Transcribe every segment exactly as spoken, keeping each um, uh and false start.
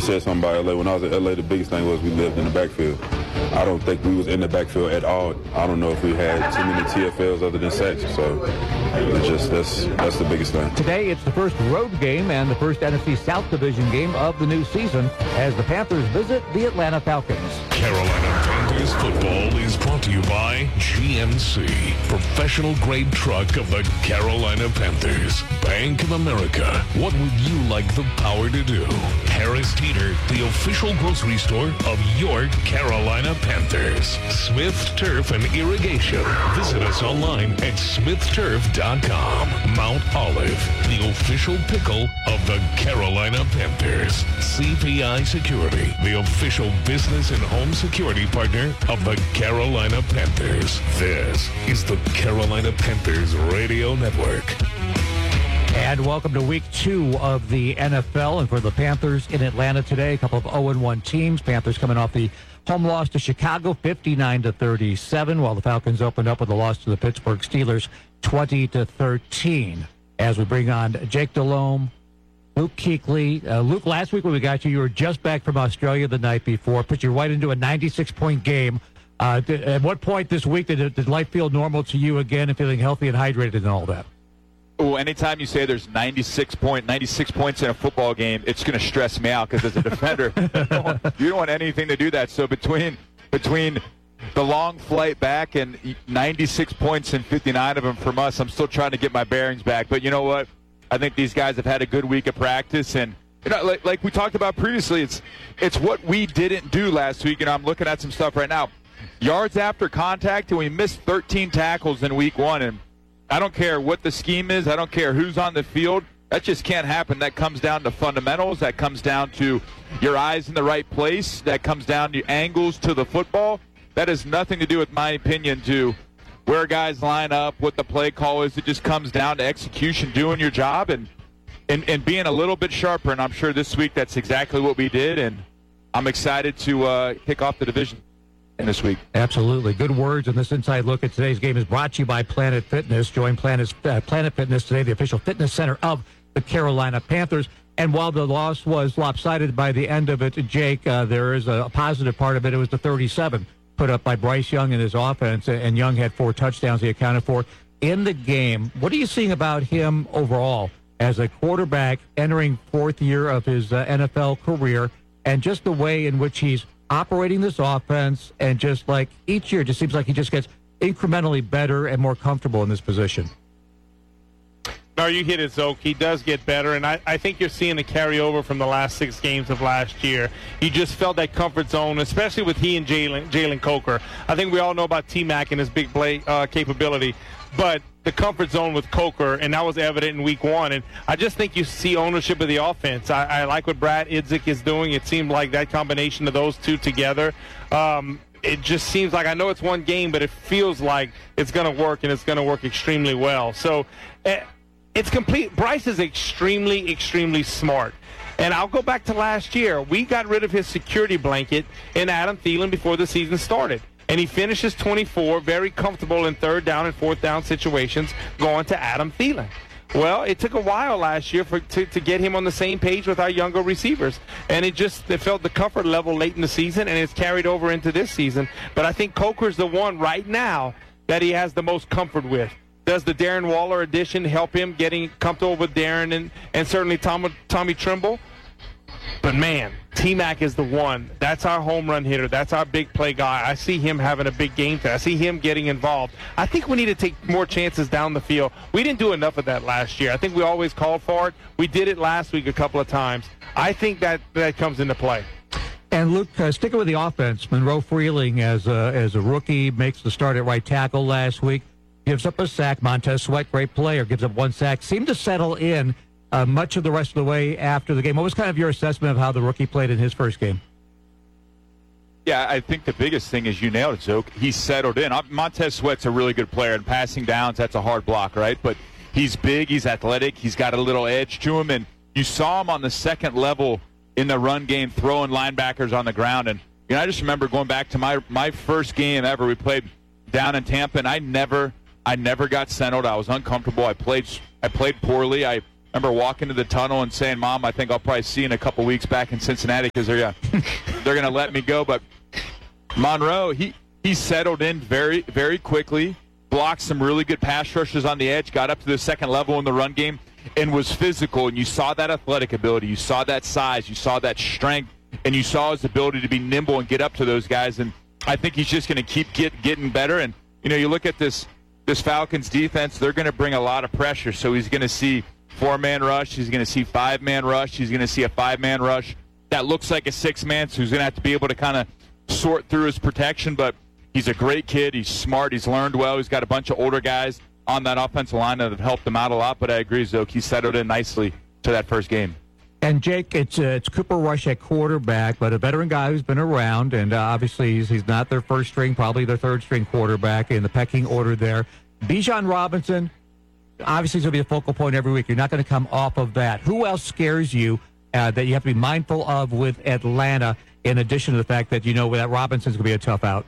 said something about L A. When I was in L A, the biggest thing was we lived in the backfield. I don't think we was in the backfield at all. I don't know if we had too many T F Ls other than sacks. So it's just that's that's the biggest thing. Today, it's the first road game and the first N F C South Division game of the new season as the Panthers visit the Atlanta Falcons. Carolina Panthers football is brought to you by G M C, professional-grade truck of the Carolina Panthers. Bank of America, what would you like the power to do? Harris Teeter, the official grocery store of your Carolina Panthers. Smith Turf and Irrigation. Visit us online at smith turf dot com. Mount Olive, the official pickle of the Carolina Panthers. C P I Security, the official business and home security partner of the Carolina Panthers. This is the Carolina Panthers Radio Network. And welcome to week two of the N F L. And for the Panthers in Atlanta today, a couple of oh and one teams. Panthers coming off the home loss to Chicago, fifty-nine to thirty-seven, while the Falcons opened up with a loss to the Pittsburgh Steelers, twenty to thirteen. As we bring on Jake Delhomme, Luke Kuechly. Uh, Luke, last week when we got you, you were just back from Australia the night before, put you right into a ninety-six point game. Uh, did, at what point this week did, did life feel normal to you again and feeling healthy and hydrated and all that? Oh, anytime you say there's ninety-six point, ninety-six points in a football game, it's going to stress me out because as a defender, you, don't want, you don't want anything to do that. So between between the long flight back and ninety-six points and fifty-nine of them from us, I'm still trying to get my bearings back. But you know what? I think these guys have had a good week of practice, and you know, like, like we talked about previously, it's it's what we didn't do last week. And I'm looking at some stuff right now. Yards after contact, and we missed thirteen tackles in week one, and I don't care what the scheme is. I don't care who's on the field. That just can't happen. That comes down to fundamentals. That comes down to your eyes in the right place. That comes down to angles to the football. That has nothing to do with my opinion to where guys line up, what the play call is. It just comes down to execution, doing your job, and, and, and being a little bit sharper. And I'm sure this week that's exactly what we did, and I'm excited to uh, kick off the division this week. Absolutely. Good words. And this inside look at today's game is brought to you by Planet Fitness. Join Planet, uh, Planet Fitness today, the official fitness center of the Carolina Panthers. And while the loss was lopsided by the end of it, Jake, uh, there is a positive part of it. It was the thirty-seven put up by Bryce Young in his offense, and Young had four touchdowns he accounted for in the game. What are you seeing about him overall as a quarterback entering fourth year of his uh, N F L career, and just the way in which he's operating this offense, and just like each year, it just seems like he just gets incrementally better and more comfortable in this position? No, you hit it, Zoke. He does get better, and I, I think you're seeing a carryover from the last six games of last year. He just felt that comfort zone, especially with he and Jalen Jalen Coker. I think we all know about T-Mac and his big play uh, capability, but the comfort zone with Coker, and that was evident in week one. And I just think you see ownership of the offense. I, I like what Brad Idzik is doing. It seemed like that combination of those two together, um, it just seems like, I know it's one game, but it feels like it's going to work, and it's going to work extremely well. So uh, it's complete. Bryce is extremely, extremely smart. And I'll go back to last year. We got rid of his security blanket in Adam Thielen before the season started. And he finishes twenty-four, very comfortable in third down and fourth down situations, going to Adam Thielen. Well, it took a while last year for to, to get him on the same page with our younger receivers. And it just it felt the comfort level late in the season, and it's carried over into this season. But I think Coker's the one right now that he has the most comfort with. Does the Darren Waller addition help him getting comfortable with Darren and, and certainly Tom, Tommy Trimble? But, man, T-Mac is the one. That's our home run hitter. That's our big play guy. I see him having a big game today. I see him getting involved. I think we need to take more chances down the field. We didn't do enough of that last year. I think we always called for it. We did it last week a couple of times. I think that, that comes into play. And, Luke, uh, sticking with the offense, Monroe Freeling, as a, as a rookie, makes the start at right tackle last week, gives up a sack. Montez Sweat, great player, gives up one sack. Seemed to settle in Uh, much of the rest of the way after the game. What was kind of your assessment of how the rookie played in his first game? Yeah, I think the biggest thing is you nailed it, Zoke. He's settled in. Montez Sweat's a really good player, and passing downs, that's a hard block, right? But he's big, he's athletic, he's got a little edge to him, and you saw him on the second level in the run game throwing linebackers on the ground. And you know, I just remember going back to my my first game ever. We played down in Tampa, and I never I never got settled. I was uncomfortable. I played I played poorly. I remember walking to the tunnel and saying, Mom, I think I'll probably see you in a couple weeks back in Cincinnati because they're, yeah, they're going to let me go. But Monroe, he, he settled in very, very quickly, blocked some really good pass rushes on the edge, got up to the second level in the run game, and was physical. And you saw that athletic ability. You saw that size. You saw that strength. And you saw his ability to be nimble and get up to those guys. And I think he's just going to keep get, getting better. And, you know, you look at this this Falcons defense, they're going to bring a lot of pressure. So he's going to see four-man rush. He's going to see five-man rush. He's going to see a five-man rush. That looks like a six-man, so he's going to have to be able to kind of sort through his protection. But he's a great kid. He's smart. He's learned well. He's got a bunch of older guys on that offensive line that have helped him out a lot. But I agree, Zoke, he settled in nicely to that first game. And, Jake, it's uh, it's Cooper Rush at quarterback, but a veteran guy who's been around, and uh, obviously he's, he's not their first string, probably their third string quarterback in the pecking order there. Bijan Robinson, obviously he's going to be a focal point every week. You're not going to come off of that. Who else scares you uh, that you have to be mindful of with Atlanta, in addition to the fact that you know that Robinson's going to be a tough out?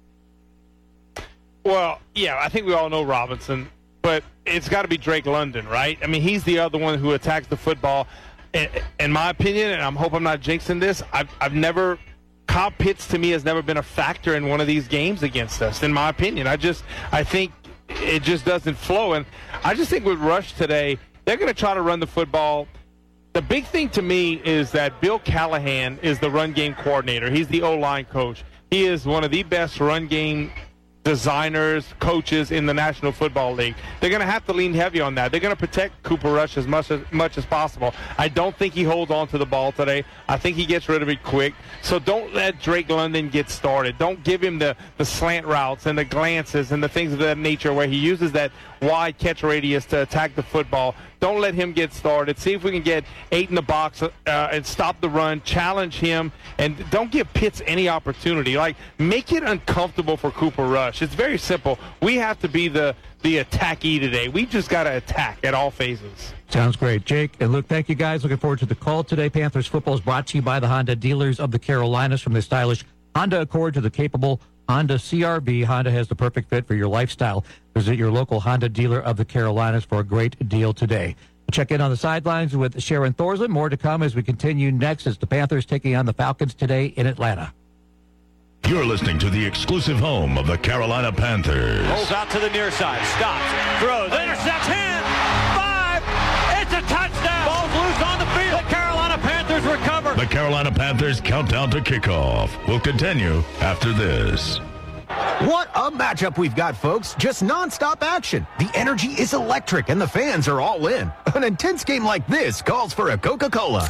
Well, yeah, I think we all know Robinson, but it's got to be Drake London, right? I mean, he's the other one who attacks the football. In my opinion, and I hope I'm not jinxing this, I've, I've never – Kyle Pitts to me has never been a factor in one of these games against us, in my opinion. I just – I think it just doesn't flow. And I just think with Rush today, they're going to try to run the football. The big thing to me is that Bill Callahan is the run game coordinator. He's the O-line coach. He is one of the best run game designers, coaches in the National Football League. They're going to have to lean heavy on that. They're going to protect Cooper Rush as much as much as possible. I don't think he holds on to the ball today. I think he gets rid of it quick. So don't let Drake London get started. Don't give him the, the slant routes and the glances and the things of that nature where he uses that wide catch radius to attack the football. Don't let him get started. See if we can get eight in the box uh, and stop the run, challenge him, and don't give Pitts any opportunity. Like, make it uncomfortable for Cooper Rush. It's very simple. We have to be the, the attackee today. We've just got to attack at all phases. Sounds great. Jake and Luke, thank you guys. Looking forward to the call today. Panthers football is brought to you by the Honda dealers of the Carolinas. From the stylish Honda Accord to the capable Honda C R V, Honda has the perfect fit for your lifestyle. Visit your local Honda dealer of the Carolinas for a great deal today. We'll check in on the sidelines with Sharon Thorson. More to come as we continue next as the Panthers taking on the Falcons today in Atlanta. You're listening to the exclusive home of the Carolina Panthers. Rolls out to the near side, stops, throws, intercepts, ten, five, it's a touchdown. Ball's loose on the field. The Carolina Panthers recover. The Carolina Panthers countdown to kickoff will continue after this. What a matchup we've got, folks. Just nonstop action. The energy is electric and the fans are all in. An intense game like this calls for a Coca-Cola.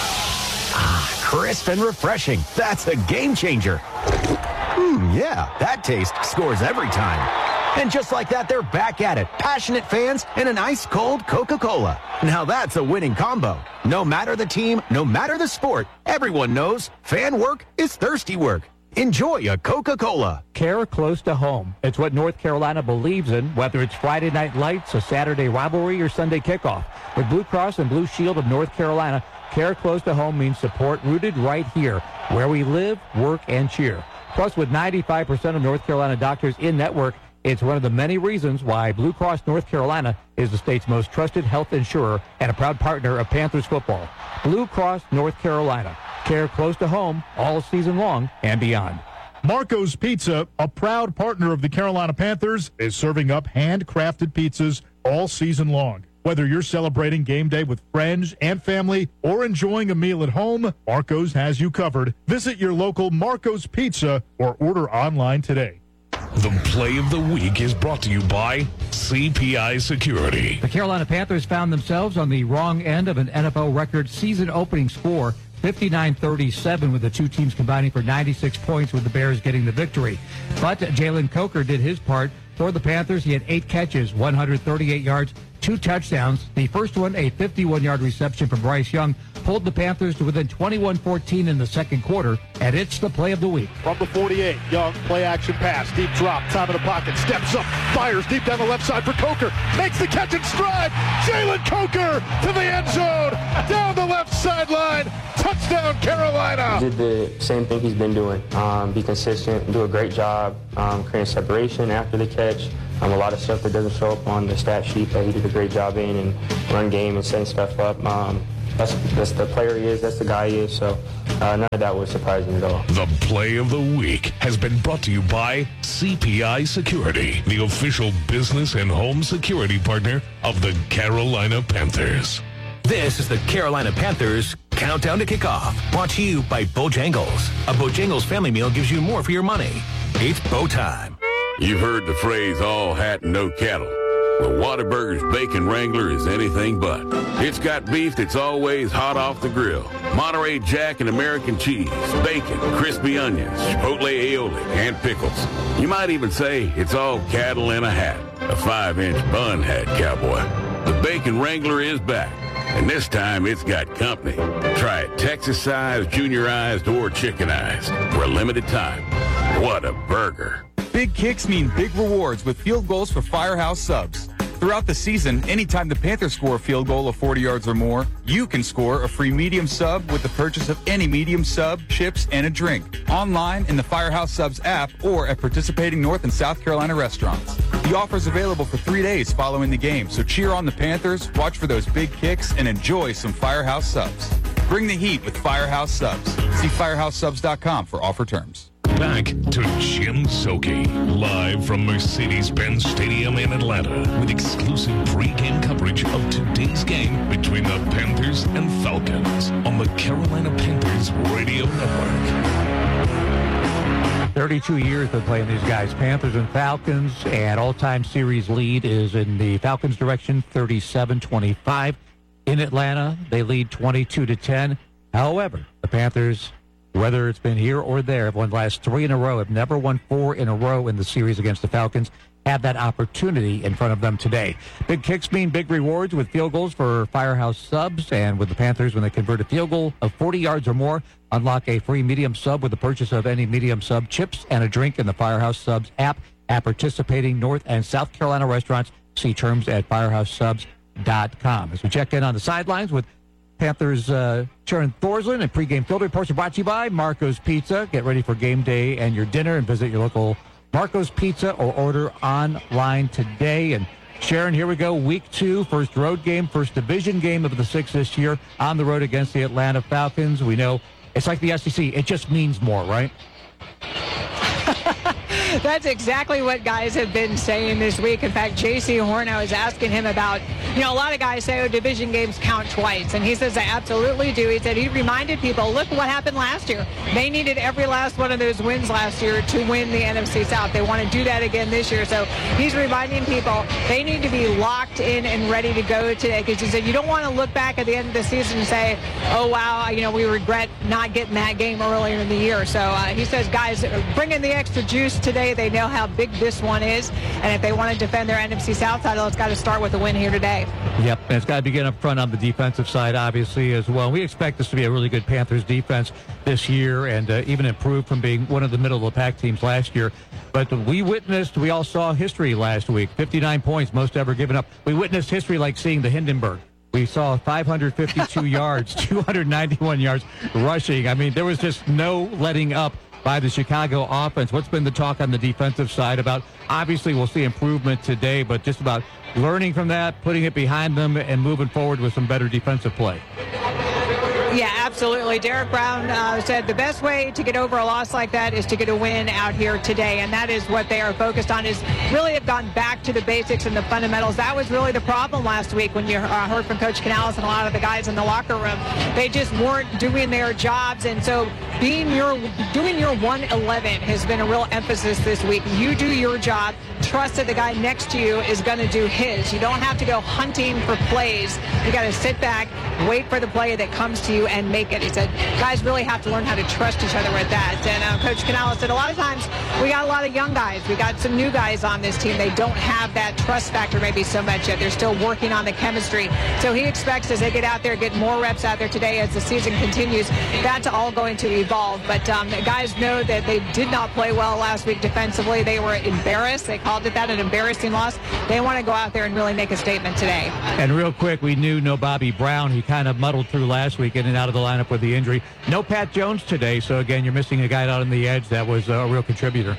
Ah, crisp and refreshing. That's a game changer. Hmm, yeah, that taste scores every time. And just like that, they're back at it. Passionate fans and an ice-cold Coca-Cola. Now that's a winning combo. No matter the team, no matter the sport, everyone knows fan work is thirsty work. Enjoy a Coca-Cola. Care close to home. It's what North Carolina believes in, whether it's Friday Night Lights, a Saturday rivalry, or Sunday kickoff. With Blue Cross and Blue Shield of North Carolina, care close to home means support rooted right here, where we live, work, and cheer. Plus, with ninety-five percent of North Carolina doctors in network, it's one of the many reasons why Blue Cross North Carolina is the state's most trusted health insurer and a proud partner of Panthers football. Blue Cross North Carolina. Care close to home all season long and beyond. Marco's Pizza, a proud partner of the Carolina Panthers, is serving up handcrafted pizzas all season long. Whether you're celebrating game day with friends and family or enjoying a meal at home, Marco's has you covered. Visit your local Marco's Pizza or order online today. The play of the week is brought to you by C P I Security. The Carolina Panthers found themselves on the wrong end of an N F L record season opening score, fifty-nine thirty-seven, with the two teams combining for ninety-six points, with the Bears getting the victory. But Jalen Coker did his part for the Panthers. He had eight catches, one hundred thirty-eight yards, two touchdowns. The first one, a fifty-one-yard reception from Bryce Young, pulled the Panthers to within twenty-one fourteen in the second quarter, and it's the play of the week. From the forty-eight, Young, play-action pass, deep drop, time in the pocket, steps up, fires deep down the left side for Coker, makes the catch in stride, Jalen Coker to the end zone, down the left sideline, Touchdown, Carolina! Did the same thing he's been doing. Um, be consistent, do a great job, um, creating separation after the catch. Um, a lot of stuff that doesn't show up on the stat sheet that he did a great job in, and run game and setting stuff up. Um, that's, that's the player he is. That's the guy he is. So uh, none of that was surprising at all. The play of the week has been brought to you by C P I Security, the official business and home security partner of the Carolina Panthers. This is the Carolina Panthers Countdown to Kickoff, brought to you by Bojangles. A Bojangles family meal gives you more for your money. It's Bo time. You've heard the phrase, all hat and no cattle. Well, Whataburger's Bacon Wrangler is anything but. It's got beef that's always hot off the grill. Monterey Jack and American cheese, bacon, crispy onions, chipotle aioli, and pickles. You might even say it's all cattle in a hat. A five-inch bun hat, cowboy. The Bacon Wrangler is back. And this time, it's got company. Try it Texas-sized, juniorized, or chickenized for a limited time. What a burger. Big kicks mean big rewards with field goals for Firehouse Subs. Throughout the season, anytime the Panthers score a field goal of forty yards or more, you can score a free medium sub with the purchase of any medium sub, chips, and a drink. Online in the Firehouse Subs app or at participating North and South Carolina restaurants. The offer is available for three days following the game, so cheer on the Panthers, watch for those big kicks, and enjoy some Firehouse Subs. Bring the heat with Firehouse Subs. See firehouse subs dot com for offer terms. Back to Jim Szoke, live from Mercedes-Benz Stadium in Atlanta, with exclusive pregame coverage of today's game between the Panthers and Falcons on the Carolina Panthers Radio Network. thirty-two years they're playing these guys, Panthers and Falcons, and all-time series lead is in the Falcons' direction, thirty-seven twenty-five. In Atlanta, they lead twenty-two to ten. However, the Panthers, whether it's been here or there, have won the last three in a row, have never won four in a row in the series against the Falcons, have that opportunity in front of them today. Big kicks mean big rewards with field goals for Firehouse Subs, and with the Panthers, when they convert a field goal of forty yards or more, unlock a free medium sub with the purchase of any medium sub, chips, and a drink in the Firehouse Subs app at participating North and South Carolina restaurants. See terms at firehouse subs dot com. As we check in on the sidelines with Panthers uh, Sharon Thorsland, and pregame field reports are brought to you by Marco's Pizza. Get ready for game day and your dinner and visit your local Marco's Pizza or order online today. And Sharon, here we go. Week two, first road game, first division game of the six this year on the road against the Atlanta Falcons. We know it's like the S E C. It just means more, right? That's exactly what guys have been saying this week. In fact, J C Horn, I was asking him about, you know, a lot of guys say, oh, division games count twice. And he says they absolutely do. He said he reminded people, look what happened last year. They needed every last one of those wins last year to win the N F C South. They want to do that again this year. So he's reminding people they need to be locked in and ready to go today. Because he said you don't want to look back at the end of the season and say, oh, wow, you know, we regret not getting that game earlier in the year. So uh, he says, guys, bring in the extra juice today. They know how big this one is, and if they want to defend their N F C South title, it's got to start with a win here today. Yep, and it's got to begin up front on the defensive side, obviously, as well. We expect this to be a really good Panthers defense this year, and uh, even improve from being one of the middle-of-the-pack teams last year. But we witnessed, we all saw history last week, fifty-nine points, most ever given up. We witnessed history like seeing the Hindenburg. We saw five hundred fifty-two yards, two hundred ninety-one yards rushing. I mean, there was just no letting up by the Chicago offense. What's been the talk on the defensive side about? Obviously, we'll see improvement today, but just about learning from that, putting it behind them, and moving forward with some better defensive play. Yeah, absolutely. Derek Brown uh, said the best way to get over a loss like that is to get a win out here today, and that is what they are focused on, is really have gone back to the basics and the fundamentals. That was really the problem last week when you uh, heard from Coach Canales and a lot of the guys in the locker room. They just weren't doing their jobs, and so being your doing your one eleven has been a real emphasis this week. You do your job. Trust that the guy next to you is going to do his. You don't have to go hunting for plays. You got to sit back, wait for the play that comes to you, and make it. He said guys really have to learn how to trust each other with that. And uh, Coach Canales said a lot of times we got a lot of young guys. We got some new guys on this team. They don't have that trust factor maybe so much yet. They're still working on the chemistry. So he expects as they get out there, get more reps out there today as the season continues, that's all going to evolve. But um, guys know that they did not play well last week defensively. They were embarrassed. They called called it that, an embarrassing loss. They want to go out there and really make a statement today. And real quick, we knew no Bobby Brown. He kind of muddled through last week in and out of the lineup with the injury. No Pat Jones today, so again, you're missing a guy out on the edge that was a real contributor.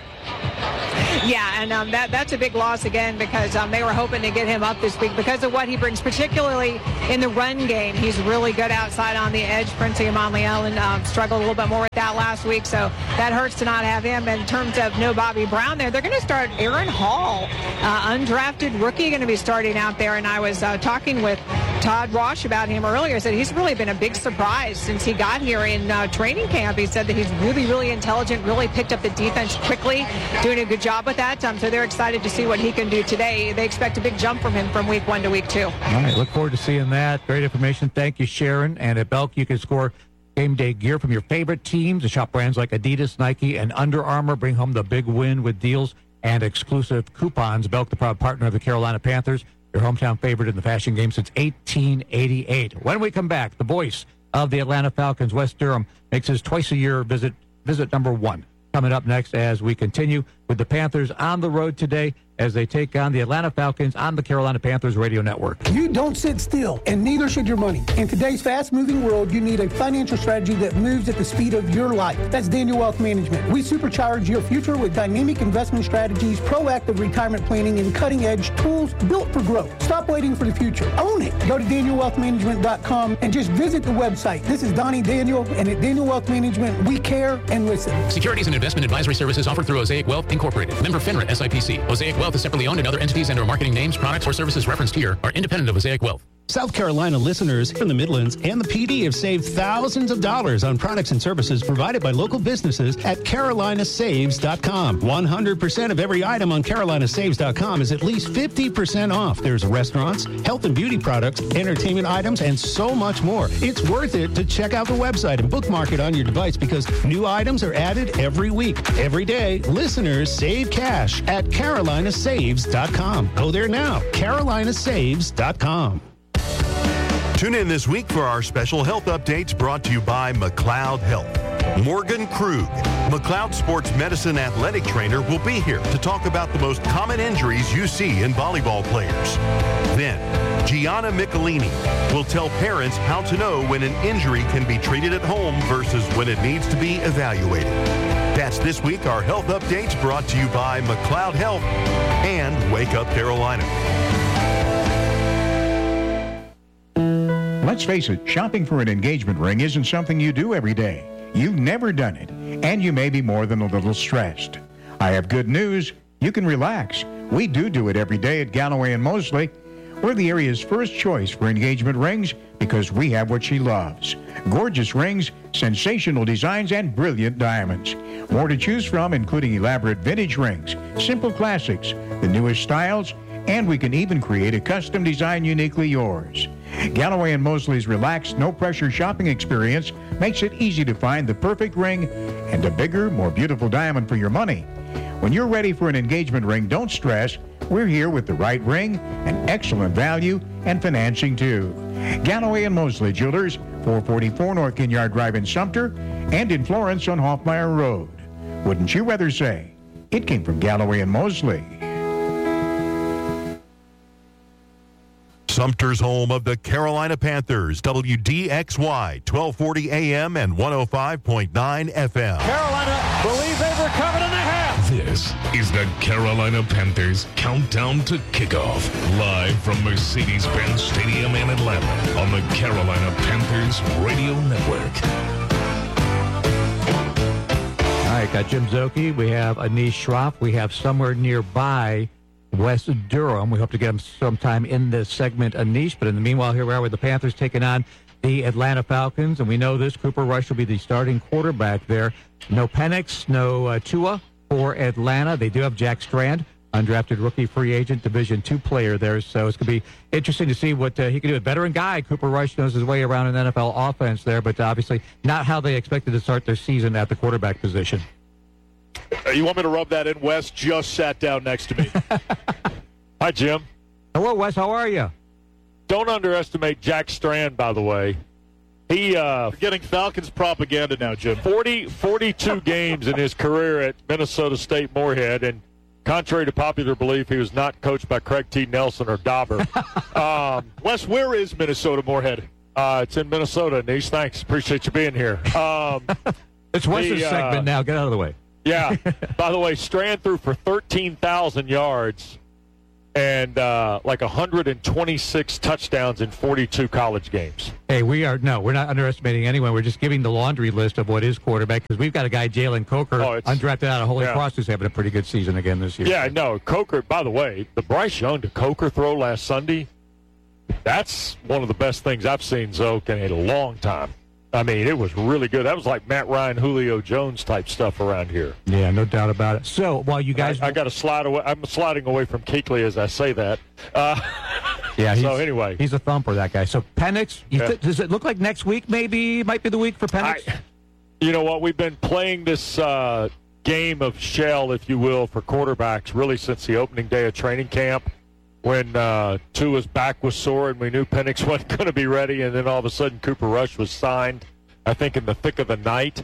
Yeah, and um, that that's a big loss again because um, they were hoping to get him up this week because of what he brings, particularly in the run game. He's really good outside on the edge. Prince Iamaleon um, struggled a little bit more with that last week, so that hurts to not have him. In terms of no Bobby Brown there, they're going to start Aaron Hall, uh, undrafted rookie, going to be starting out there. And I was uh, talking with Todd Wash about him earlier. Said he's really been a big surprise since he got here in uh, training camp. He said that he's really, really intelligent, really picked up the defense quickly, doing a good job with that. Um, so they're excited to see what he can do today. They expect a big jump from him from week one to week two. All right, look forward to seeing that. Great information. Thank you, Sharon. And at Belk, you can score game day gear from your favorite teams. To shop brands like Adidas, Nike, and Under Armour. Bring home the big win with deals and exclusive coupons. Belk, the proud partner of the Carolina Panthers, your hometown favorite in the fashion game since eighteen eighty-eight. When we come back, the voice of the Atlanta Falcons, Wes Durham, makes his twice-a-year visit, visit number one. Coming up next as we continue with the Panthers on the road today as they take on the Atlanta Falcons on the Carolina Panthers Radio Network. You don't sit still, and neither should your money. In today's fast-moving world, you need a financial strategy that moves at the speed of your life. That's Daniel Wealth Management. We supercharge your future with dynamic investment strategies, proactive retirement planning, and cutting-edge tools built for growth. Stop waiting for the future. Own it. Go to daniel wealth management dot com and just visit the website. This is Donnie Daniel, and at Daniel Wealth Management, we care and listen. Securities and investment advisory services offered through Osaic Wealth Incorporated. Member FINRA S I P C. Osaic Wealth is separately owned, and other entities and or marketing names, products, or services referenced here are independent of Osaic Wealth. South Carolina listeners from the Midlands and the P D have saved thousands of dollars on products and services provided by local businesses at carolina saves dot com. one hundred percent of every item on carolina saves dot com is at least fifty percent off. There's restaurants, health and beauty products, entertainment items, and so much more. It's worth it to check out the website and bookmark it on your device because new items are added every week. Every day, listeners save cash at carolina saves dot com. Go there now, carolina saves dot com. Tune in this week for our special health updates brought to you by McLeod Health. Morgan Krug, McLeod Sports Medicine athletic trainer, will be here to talk about the most common injuries you see in volleyball players. Then, Gianna Michelini will tell parents how to know when an injury can be treated at home versus when it needs to be evaluated. That's this week, our health updates brought to you by McLeod Health and Wake Up Carolina. Let's face it, shopping for an engagement ring isn't something you do every day. You've never done it, and you may be more than a little stressed. I have good news. You can relax. We do do it every day at Galloway and Mosley. We're the area's first choice for engagement rings because we have what she loves. Gorgeous rings, sensational designs, and brilliant diamonds. More to choose from, including elaborate vintage rings, simple classics, the newest styles, and we can even create a custom design uniquely yours. Galloway and Mosley's relaxed, no-pressure shopping experience makes it easy to find the perfect ring and a bigger, more beautiful diamond for your money. When you're ready for an engagement ring, don't stress. We're here with the right ring, an excellent value, and financing too. Galloway and Mosley Jewelers, four forty-four North Ginyard Drive in Sumter, and in Florence on Hoffmeyer Road. Wouldn't you rather say it came from Galloway and Mosley? Sumter's home of the Carolina Panthers, W D X Y, twelve forty A M and one oh five point nine F M. Carolina believe they've recovered in the half. This is the Carolina Panthers Countdown to Kickoff, live from Mercedes-Benz Stadium in Atlanta on the Carolina Panthers Radio Network. All right, got Jim Szoke. We have Anish Shroff. We have somewhere nearby Wes Durham. We hope to get him sometime in this segment, Anish. But in the meanwhile, here we are with the Panthers taking on the Atlanta Falcons. And we know this, Cooper Rush will be the starting quarterback there. No Penix, no uh, Tua for Atlanta. They do have Jack Strand, undrafted rookie free agent, Division two player there. So it's going to be interesting to see what uh, he can do. A veteran guy, Cooper Rush, knows his way around an N F L offense there, but obviously not how they expected to start their season at the quarterback position. Uh, you want me to rub that in? Wes just sat down next to me. Hi, Jim. Hello, Wes. How are you? Don't underestimate Jack Strand, by the way. He uh, We're getting Falcons propaganda now, Jim. forty, forty-two games in his career at Minnesota State Moorhead, and contrary to popular belief, he was not coached by Craig T. Nelson or Dauber. um, Wes, where is Minnesota Moorhead? Uh, it's in Minnesota, Nice. Thanks. Appreciate you being here. Um, it's Wes's uh, segment now. Get out of the way. Yeah. By the way, Strand threw for thirteen thousand yards and uh, like one hundred twenty-six touchdowns in forty-two college games. Hey, we are no, we're not underestimating anyone. We're just giving the laundry list of what is quarterback because we've got a guy, Jalen Coker, oh, undrafted out of Holy yeah. Cross, who's having a pretty good season again this year. Yeah, no, Coker. By the way, the Bryce Young to Coker throw last Sunday, that's one of the best things I've seen Zoke in a long time. I mean, it was really good. That was like Matt Ryan, Julio Jones type stuff around here. Yeah, no doubt about it. So, while you guys, I, I got to slide away. I'm sliding away from Kuechly as I say that. Uh, yeah. So anyway, he's a thumper, that guy. So Penix, you yeah. th- does it look like next week maybe might be the week for Penix? I, you know what? We've been playing this uh, game of shell, if you will, for quarterbacks really since the opening day of training camp. When uh, Tua's back was sore and we knew Penix wasn't going to be ready, and then all of a sudden Cooper Rush was signed, I think, in the thick of the night.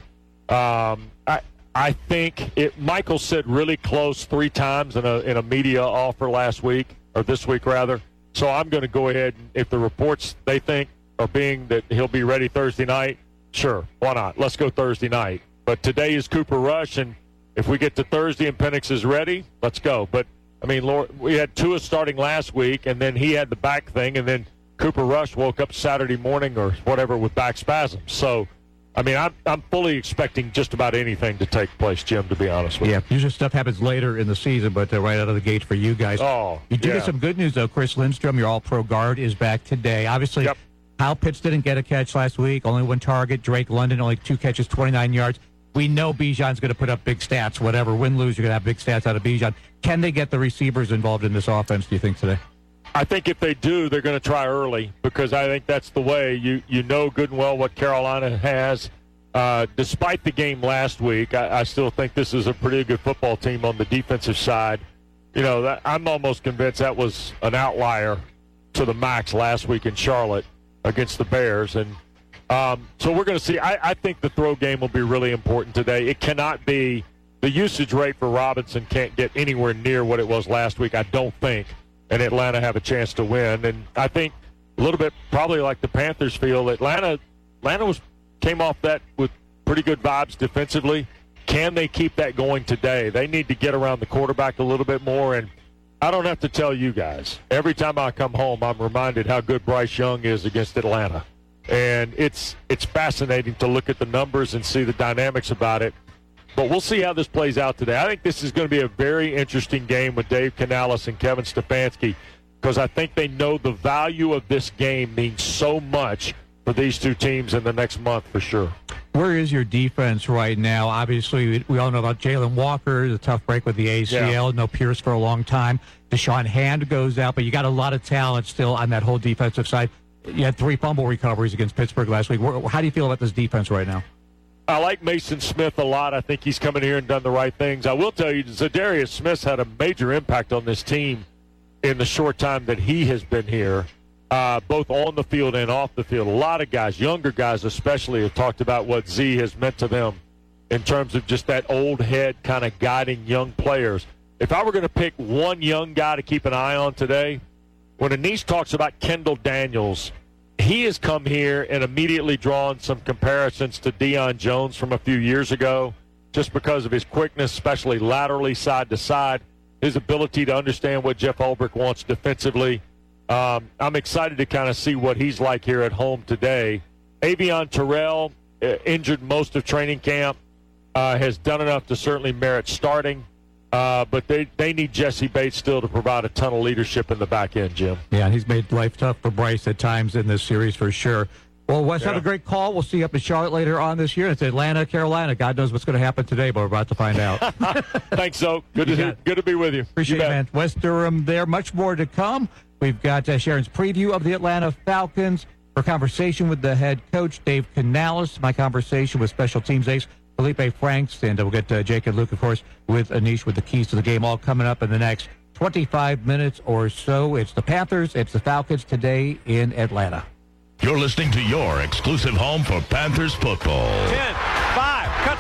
Um, I I think it. Michael said really close three times in a in a media offer last week, or this week rather. So I'm going to go ahead, and if the reports they think are being that he'll be ready Thursday night, sure, why not? Let's go Thursday night. But today is Cooper Rush, and if we get to Thursday and Penix is ready, let's go. But I mean, Lord, we had Tua starting last week, and then he had the back thing, and then Cooper Rush woke up Saturday morning or whatever with back spasms. So, I mean, I'm, I'm fully expecting just about anything to take place, Jim, to be honest with yeah, you. Yeah, usually stuff happens later in the season, but uh, right out of the gate for you guys. Oh, You do yeah. get some good news, though. Chris Lindstrom, your all-pro guard, is back today. Obviously, yep. Kyle Pitts didn't get a catch last week, only one target. Drake London, only two catches, twenty-nine yards. We know Bijan's going to put up big stats, whatever. Win, lose, you're going to have big stats out of Bijan. Can they get the receivers involved in this offense, do you think, today? I think if they do, they're going to try early because I think that's the way. You you know good and well what Carolina has. Uh, despite the game last week, I, I still think this is a pretty good football team on the defensive side. You know, that, I'm almost convinced that was an outlier to the max last week in Charlotte against the Bears. And Um, so we're going to see. I, I think the throw game will be really important today. It cannot be the usage rate for Robinson can't get anywhere near what it was last week, I don't think, and Atlanta have a chance to win. And I think a little bit probably like the Panthers feel, Atlanta Atlanta was came off that with pretty good vibes defensively. Can they keep that going today? They need to get around the quarterback a little bit more. And I don't have to tell you guys, every time I come home, I'm reminded how good Bryce Young is against Atlanta. And it's it's fascinating to look at the numbers and see the dynamics about it. But we'll see how this plays out today. I think this is going to be a very interesting game with Dave Canales and Kevin Stefanski because I think they know the value of this game means so much for these two teams in the next month for sure. Where is your defense right now? Obviously, we, we all know about Jalen Walker, the tough break with the A C L. Yeah. No Pierce for a long time. Deshaun Hand goes out, but you got a lot of talent still on that whole defensive side. You had three fumble recoveries against Pittsburgh last week. How do you feel about this defense right now? I like Mason Smith a lot. I think he's coming here and done the right things. I will tell you, Zadarius Smith's had a major impact on this team in the short time that he has been here, uh, both on the field and off the field. A lot of guys, younger guys especially, have talked about what Z has meant to them in terms of just that old head kind of guiding young players. If I were going to pick one young guy to keep an eye on today, when Anise talks about Kendall Daniels, he has come here and immediately drawn some comparisons to Deion Jones from a few years ago just because of his quickness, especially laterally side to side, his ability to understand what Jeff Ulbrich wants defensively. Um, I'm excited to kind of see what he's like here at home today. Avion Terrell, uh, injured most of training camp, uh, has done enough to certainly merit starting. Uh, but they, they need Jesse Bates still to provide a ton of leadership in the back end, Jim. Yeah, and he's made life tough for Bryce at times in this series for sure. Well, Wes, yeah. have a great call. We'll see you up in Charlotte later on this year. It's Atlanta, Carolina. God knows what's going to happen today, but we're about to find out. Thanks, Zoe. Good to hear, good to be with you. Appreciate it, man. Wes Durham there. Much more to come. We've got uh, Sharon's preview of the Atlanta Falcons. Our conversation with the head coach, Dave Canales. My conversation with special teams ace Felipe Franks, and we'll get uh, Jake and Luke, of course, with Anish with the keys to the game, all coming up in the next twenty-five minutes or so. It's the Panthers, it's the Falcons today in Atlanta. You're listening to your exclusive home for Panthers football. ten, five, cuts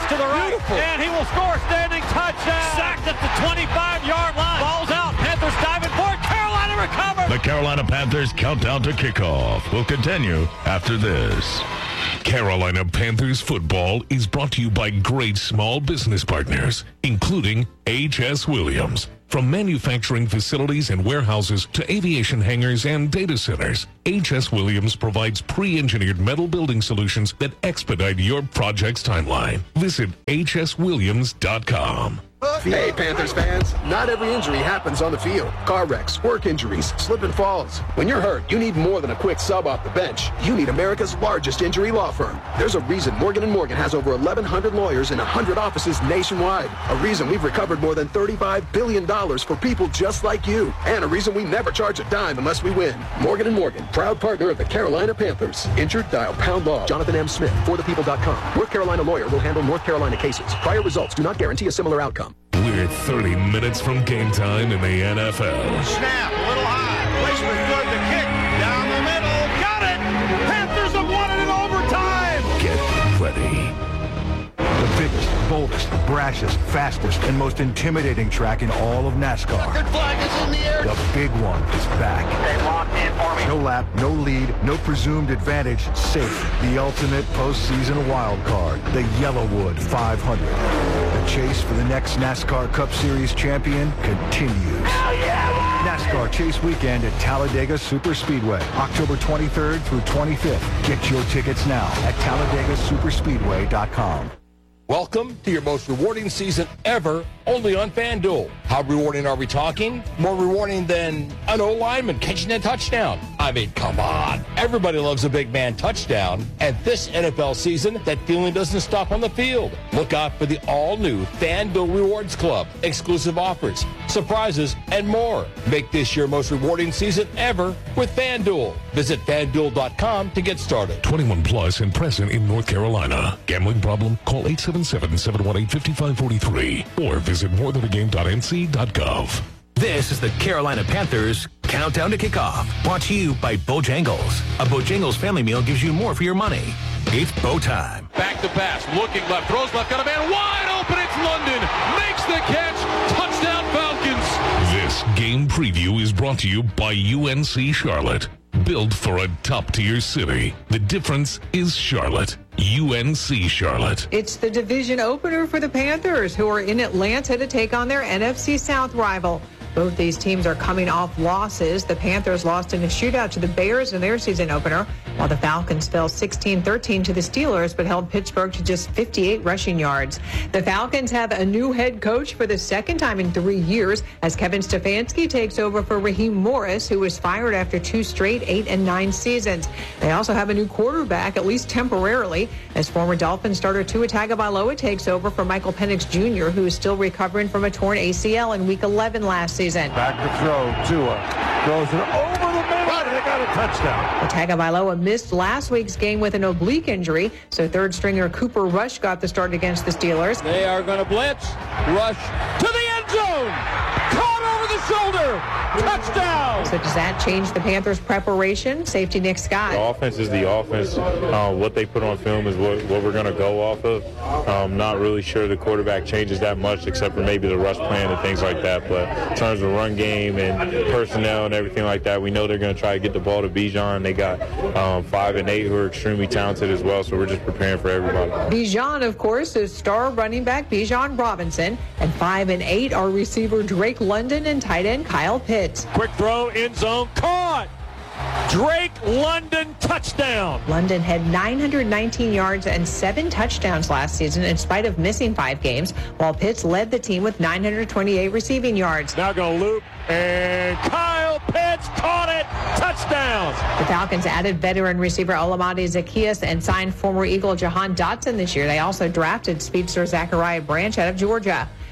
to the right. Beautiful. And he will score. Standing touchdown. Sacked at the twenty-five-yard line. Ball's out. Panthers diving for it. Carolina recovers. The Carolina Panthers countdown to kickoff will continue after this. Carolina Panthers football is brought to you by great small business partners, including H S. Williams. From manufacturing facilities and warehouses to aviation hangars and data centers, H S. Williams provides pre-engineered metal building solutions that expedite your project's timeline. Visit H S williams dot com. Hey, Panthers fans, not every injury happens on the field. Car wrecks, work injuries, slip and falls. When you're hurt, you need more than a quick sub off the bench. You need America's largest injury law firm. There's a reason Morgan and Morgan has over eleven hundred lawyers in one hundred offices nationwide. A reason we've recovered more than thirty-five billion dollars for people just like you. And a reason we never charge a dime unless we win. Morgan and Morgan, proud partner of the Carolina Panthers. Injured? Dial pound law. Jonathan M. Smith, for the people dot com. North Carolina lawyer will handle North Carolina cases. Prior results do not guarantee a similar outcome. We're thirty minutes from game time in the N F L. Snap, a little high. Placement good, the kick, down the middle. Got it! Panthers have won it in overtime! Get ready. The biggest, boldest, brashest, fastest, and most intimidating track in all of NASCAR. Checkered flag is in the air. The big one is back. They locked in for me. No lap, no lead, no presumed advantage, safe. The ultimate postseason wild card, the Yellowwood five hundred. The chase for the next NASCAR Cup Series champion continues. Hell yeah! NASCAR Chase Weekend at Talladega Superspeedway, October twenty-third through twenty-fifth. Get your tickets now at talladega superspeedway dot com. Welcome to your most rewarding season ever, only on FanDuel. How rewarding are we talking? More rewarding than an O-lineman catching a touchdown. I mean, come on. Everybody loves a big man touchdown. And this N F L season, that feeling doesn't stop on the field. Look out for the all-new FanDuel Rewards Club, exclusive offers, surprises, and more. Make this your most rewarding season ever with FanDuel. Visit FanDuel dot com to get started. twenty-one plus and present in North Carolina. Gambling problem? Call eight seven seven, seven one eight, five five four three or visit more than a game dot n c dot gov. This is the Carolina Panthers Countdown to Kickoff, brought to you by Bojangles. A Bojangles family meal gives you more for your money. It's Bo time. Back to pass, looking left, throws left, got a man wide open. It's London, makes the catch, touchdown Falcons. This game preview is brought to you by U N C Charlotte. Built for a top-tier city. The difference is Charlotte. U N C Charlotte. It's the division opener for the Panthers, who are in Atlanta to take on their N F C South rival. Both these teams are coming off losses. The Panthers lost in a shootout to the Bears in their season opener, while the Falcons fell sixteen thirteen to the Steelers, but held Pittsburgh to just fifty-eight rushing yards. The Falcons have a new head coach for the second time in three years, as Kevin Stefanski takes over for Raheem Morris, who was fired after two straight eight and nine seasons. They also have a new quarterback, at least temporarily, as former Dolphins starter Tua Tagovailoa takes over for Michael Penix Junior, who is still recovering from a torn A C L in Week eleven last season. Back to throw, Tua throws it over the middle, and they got a touchdown. Tagovailoa missed last week's game with an oblique injury, so third stringer Cooper Rush got the start against the Steelers. They are going to blitz. Rush to the end zone. Caught over the shoulder. Touchdown. So does that change the Panthers' preparation? Safety Nick Scott. The offense is the offense. Uh, what they put on film is what, what we're going to go off of. Um, not really sure the quarterback changes that much, except for maybe the rush plan and things like that. But in terms of run game and personnel and everything like that, we know they're going to try to get the ball to Bijan. They got um, five and eight who are extremely talented as well, so we're just preparing for everybody. Bijan, of course, is star running back Bijan Robinson, and five and eight are receiver Drake London and tight end Kyle Pitts. Quick throw, end zone, caught! Drake London touchdown. London had nine hundred nineteen yards and seven touchdowns last season in spite of missing five games, while Pitts led the team with nine hundred twenty-eight receiving yards. Now going to loop, and Kyle Pitts caught it. Touchdown. The Falcons added veteran receiver Olamide Zaccheaus and signed former Eagle Jahan Dotson this year. They also drafted speedster Zachariah Branch out of Georgia.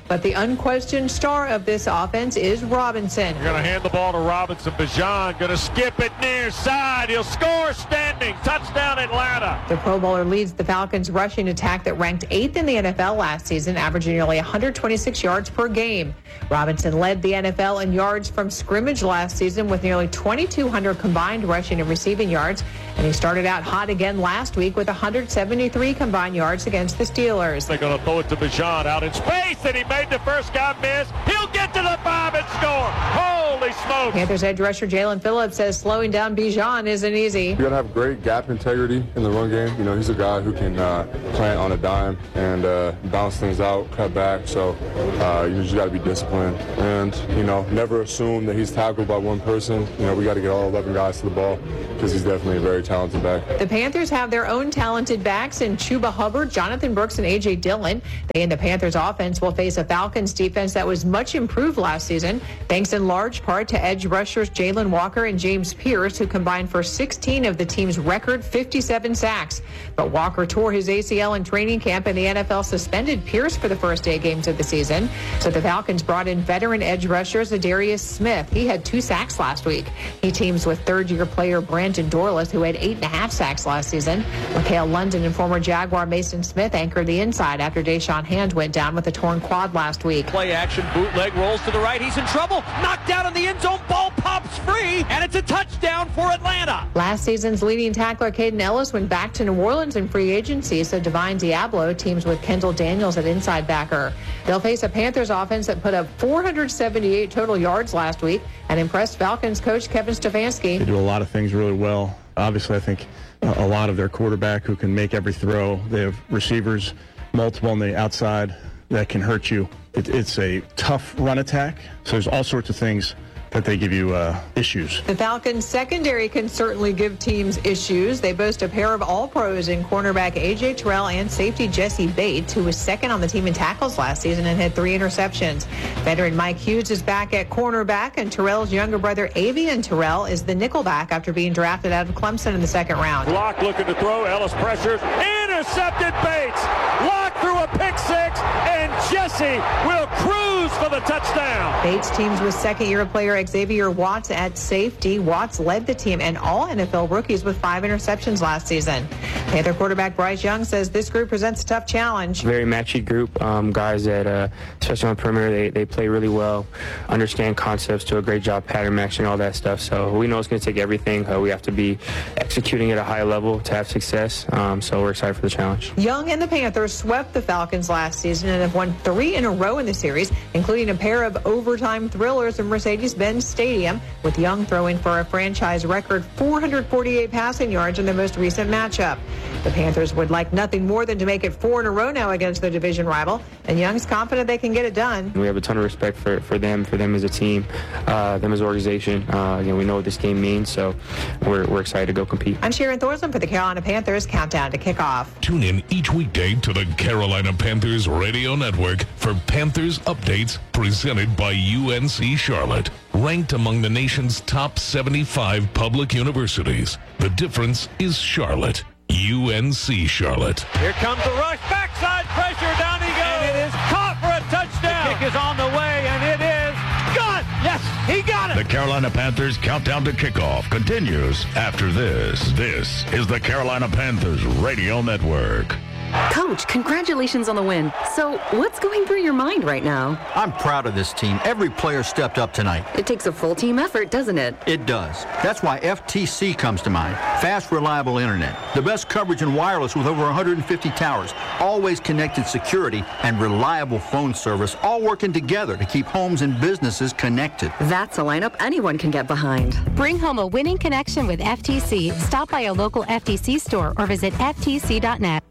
But the unquestioned star of this offense is Robinson. You're going to hand the ball to Robinson. Bijan going to skip it near side. He'll score standing. Touchdown, Atlanta. The Pro Bowler leads the Falcons' rushing attack that ranked eighth in the N F L last season, averaging nearly one hundred twenty-six yards per game. Robinson led the N F L in yards from scrimmage last season with nearly twenty-two hundred combined rushing and receiving yards, and he started out hot again last week with one hundred seventy-three combined yards against the Steelers. They're going to throw it to Bijan out in space, and he made the first guy miss. He'll get to the five and score. Holy smokes. Panthers edge rusher Jalen Phillips says slowing down Bijan isn't easy. You got to have great gap integrity in the run game. You know, he's a guy who can uh, plant on a dime and uh, bounce things out, cut back. So uh, you just got to be disciplined and, you know, never assume that he's tackled by one person. You know, we got to get all eleven guys to the ball because he's definitely a very talented back. The Panthers have their own talented backs in Chuba Hubbard, Jonathan Brooks, and A J Dillon. They and the Panthers offense will face a Falcons defense that was much improved last season, thanks in large part to edge rushers Jalen Walker and James Pierce, who combined for sixteen of the team's record fifty-seven sacks. But Walker tore his A C L in training camp, and the N F L suspended Pierce for the first eight games of the season. So the Falcons brought in veteran edge rusher Zadarius Smith. He had two sacks last week. He teams with third-year player Brandon Dorleth, who had eight and a half sacks last season. Mikael London and former Jaguar Mason Smith anchored the inside after Deshaun Hand went down with a torn quad last week. Play action, bootleg, rolls to the right. He's in trouble. Knocked out in the end zone. Ball pops free, and it's a touchdown for Atlanta. Last season's leading tackler Caden Ellis went back to New Orleans in free agency, so Divine Diablo teams with Kendall Daniels at inside backer. They'll face a Panthers offense that put up four hundred seventy-eight total yards last week and impressed Falcons coach Kevin Stefanski. They do a lot of things really well. Obviously, I think a lot of their quarterback who can make every throw. They have receivers, multiple on the outside that can hurt you. It, it's a tough run attack, so there's all sorts of things that they give you uh, issues. The Falcons secondary can certainly give teams issues. They boast a pair of all-pros in cornerback A J Terrell and safety Jesse Bates, who was second on the team in tackles last season and had three interceptions. Veteran Mike Hughes is back at cornerback, and Terrell's younger brother Avian Terrell is the nickelback after being drafted out of Clemson in the second round. Locke looking to throw. Ellis pressures. Intercepted Bates. Locke threw a pick six, and Jesse will cruise for the touchdown. Bates teams with second-year player Xavier Watts at safety. Watts led the team and all N F L rookies with five interceptions last season. Panther quarterback Bryce Young says this group presents a tough challenge. Very matchy group. Um, guys that, uh, especially on perimeter, they, they play really well, understand concepts, do a great job pattern matching, all that stuff. So we know it's going to take everything. Uh, we have to be executing at a high level to have success. Um, so we're excited for the challenge. Young and the Panthers swept the Falcons last season and have won three in a row in the series, including a pair of overtime thrillers in Mercedes-Benz Stadium, with Young throwing for a franchise record four hundred forty-eight passing yards in their most recent matchup. The Panthers would like nothing more than to make it four in a row now against their division rival, and Young's confident they can get it done. We have a ton of respect for, for them, for them as a team, uh, them as an organization. Uh, you know, we know what this game means, so we're, we're excited to go compete. I'm Sharon Thorson for the Carolina Panthers Countdown to Kickoff. Tune in each weekday to the Carolina Panthers Radio Network for Panthers updates presented by U N C Charlotte. Ranked among the nation's top seventy-five public universities, the difference is Charlotte. U N C Charlotte. Here comes the rush. Backside pressure. Down he goes. And it is caught for a touchdown. The kick is on the way, and it is good. Yes, he got it. The Carolina Panthers Countdown to Kickoff continues after this. This is the Carolina Panthers Radio Network. Coach, congratulations on the win. So, what's going through your mind right now? I'm proud of this team. Every player stepped up tonight. It takes a full team effort, doesn't it? It does. That's why F T C comes to mind. Fast, reliable internet. The best coverage in wireless with over one hundred fifty towers. Always connected security and reliable phone service, all working together to keep homes and businesses connected. That's a lineup anyone can get behind. Bring home a winning connection with F T C. Stop by a local F T C store or visit F T C dot net.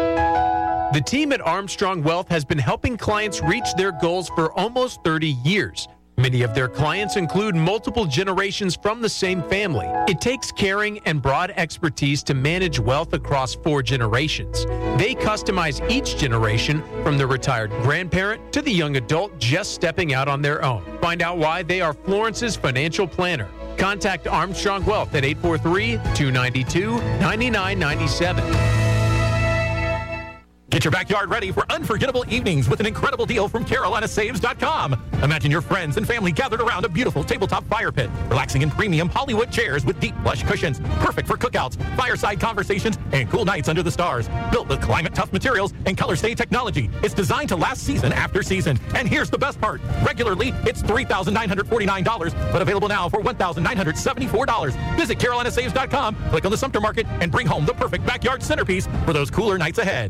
The team at Armstrong Wealth has been helping clients reach their goals for almost thirty years. Many of their clients include multiple generations from the same family. It takes caring and broad expertise to manage wealth across four generations. They customize each generation, from the retired grandparent to the young adult just stepping out on their own. Find out why they are Florence's financial planner. Contact Armstrong Wealth at eight four three, two nine two, nine nine nine seven. Get your backyard ready for unforgettable evenings with an incredible deal from Carolina Saves dot com. Imagine your friends and family gathered around a beautiful tabletop fire pit, relaxing in premium Hollywood chairs with deep plush cushions, perfect for cookouts, fireside conversations, and cool nights under the stars. Built with climate-tough materials and color-stay technology, it's designed to last season after season. And here's the best part. Regularly, it's three thousand nine hundred forty-nine dollars, but available now for one thousand nine hundred seventy-four dollars. Visit Carolina Saves dot com, click on the Sumter Market, and bring home the perfect backyard centerpiece for those cooler nights ahead.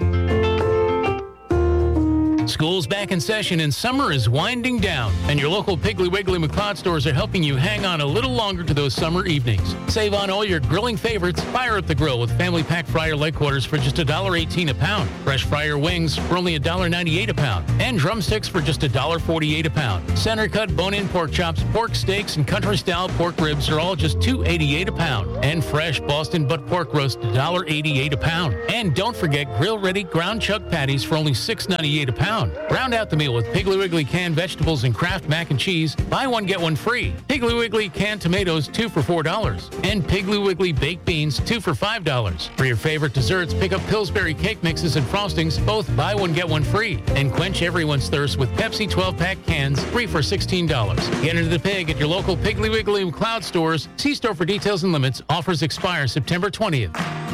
School's back in session and summer is winding down, and your local Piggly Wiggly McLeod stores are helping you hang on a little longer to those summer evenings. Save on all your grilling favorites. Fire up the grill with family pack fryer leg quarters for just one dollar eighteen a pound, fresh fryer wings for only one dollar ninety-eight a pound, and drumsticks for just one dollar forty-eight a pound. Center cut bone-in pork chops, pork steaks, and country-style pork ribs are all just two dollars eighty-eight a pound, and fresh Boston butt pork roast one dollar eighty-eight a pound. And don't forget grill-ready ground chuck patties for only six dollars ninety-eight a pound. Round out the meal with Piggly Wiggly canned vegetables and Kraft mac and cheese. Buy one, get one free. Piggly Wiggly canned tomatoes, two for four dollars. And Piggly Wiggly baked beans, two for five dollars. For your favorite desserts, pick up Pillsbury cake mixes and frostings, both buy one, get one free. And quench everyone's thirst with Pepsi twelve-pack cans, three for sixteen dollars. Get into the Pig at your local Piggly Wiggly McLeod stores. See store for details and limits. Offers expire September twentieth.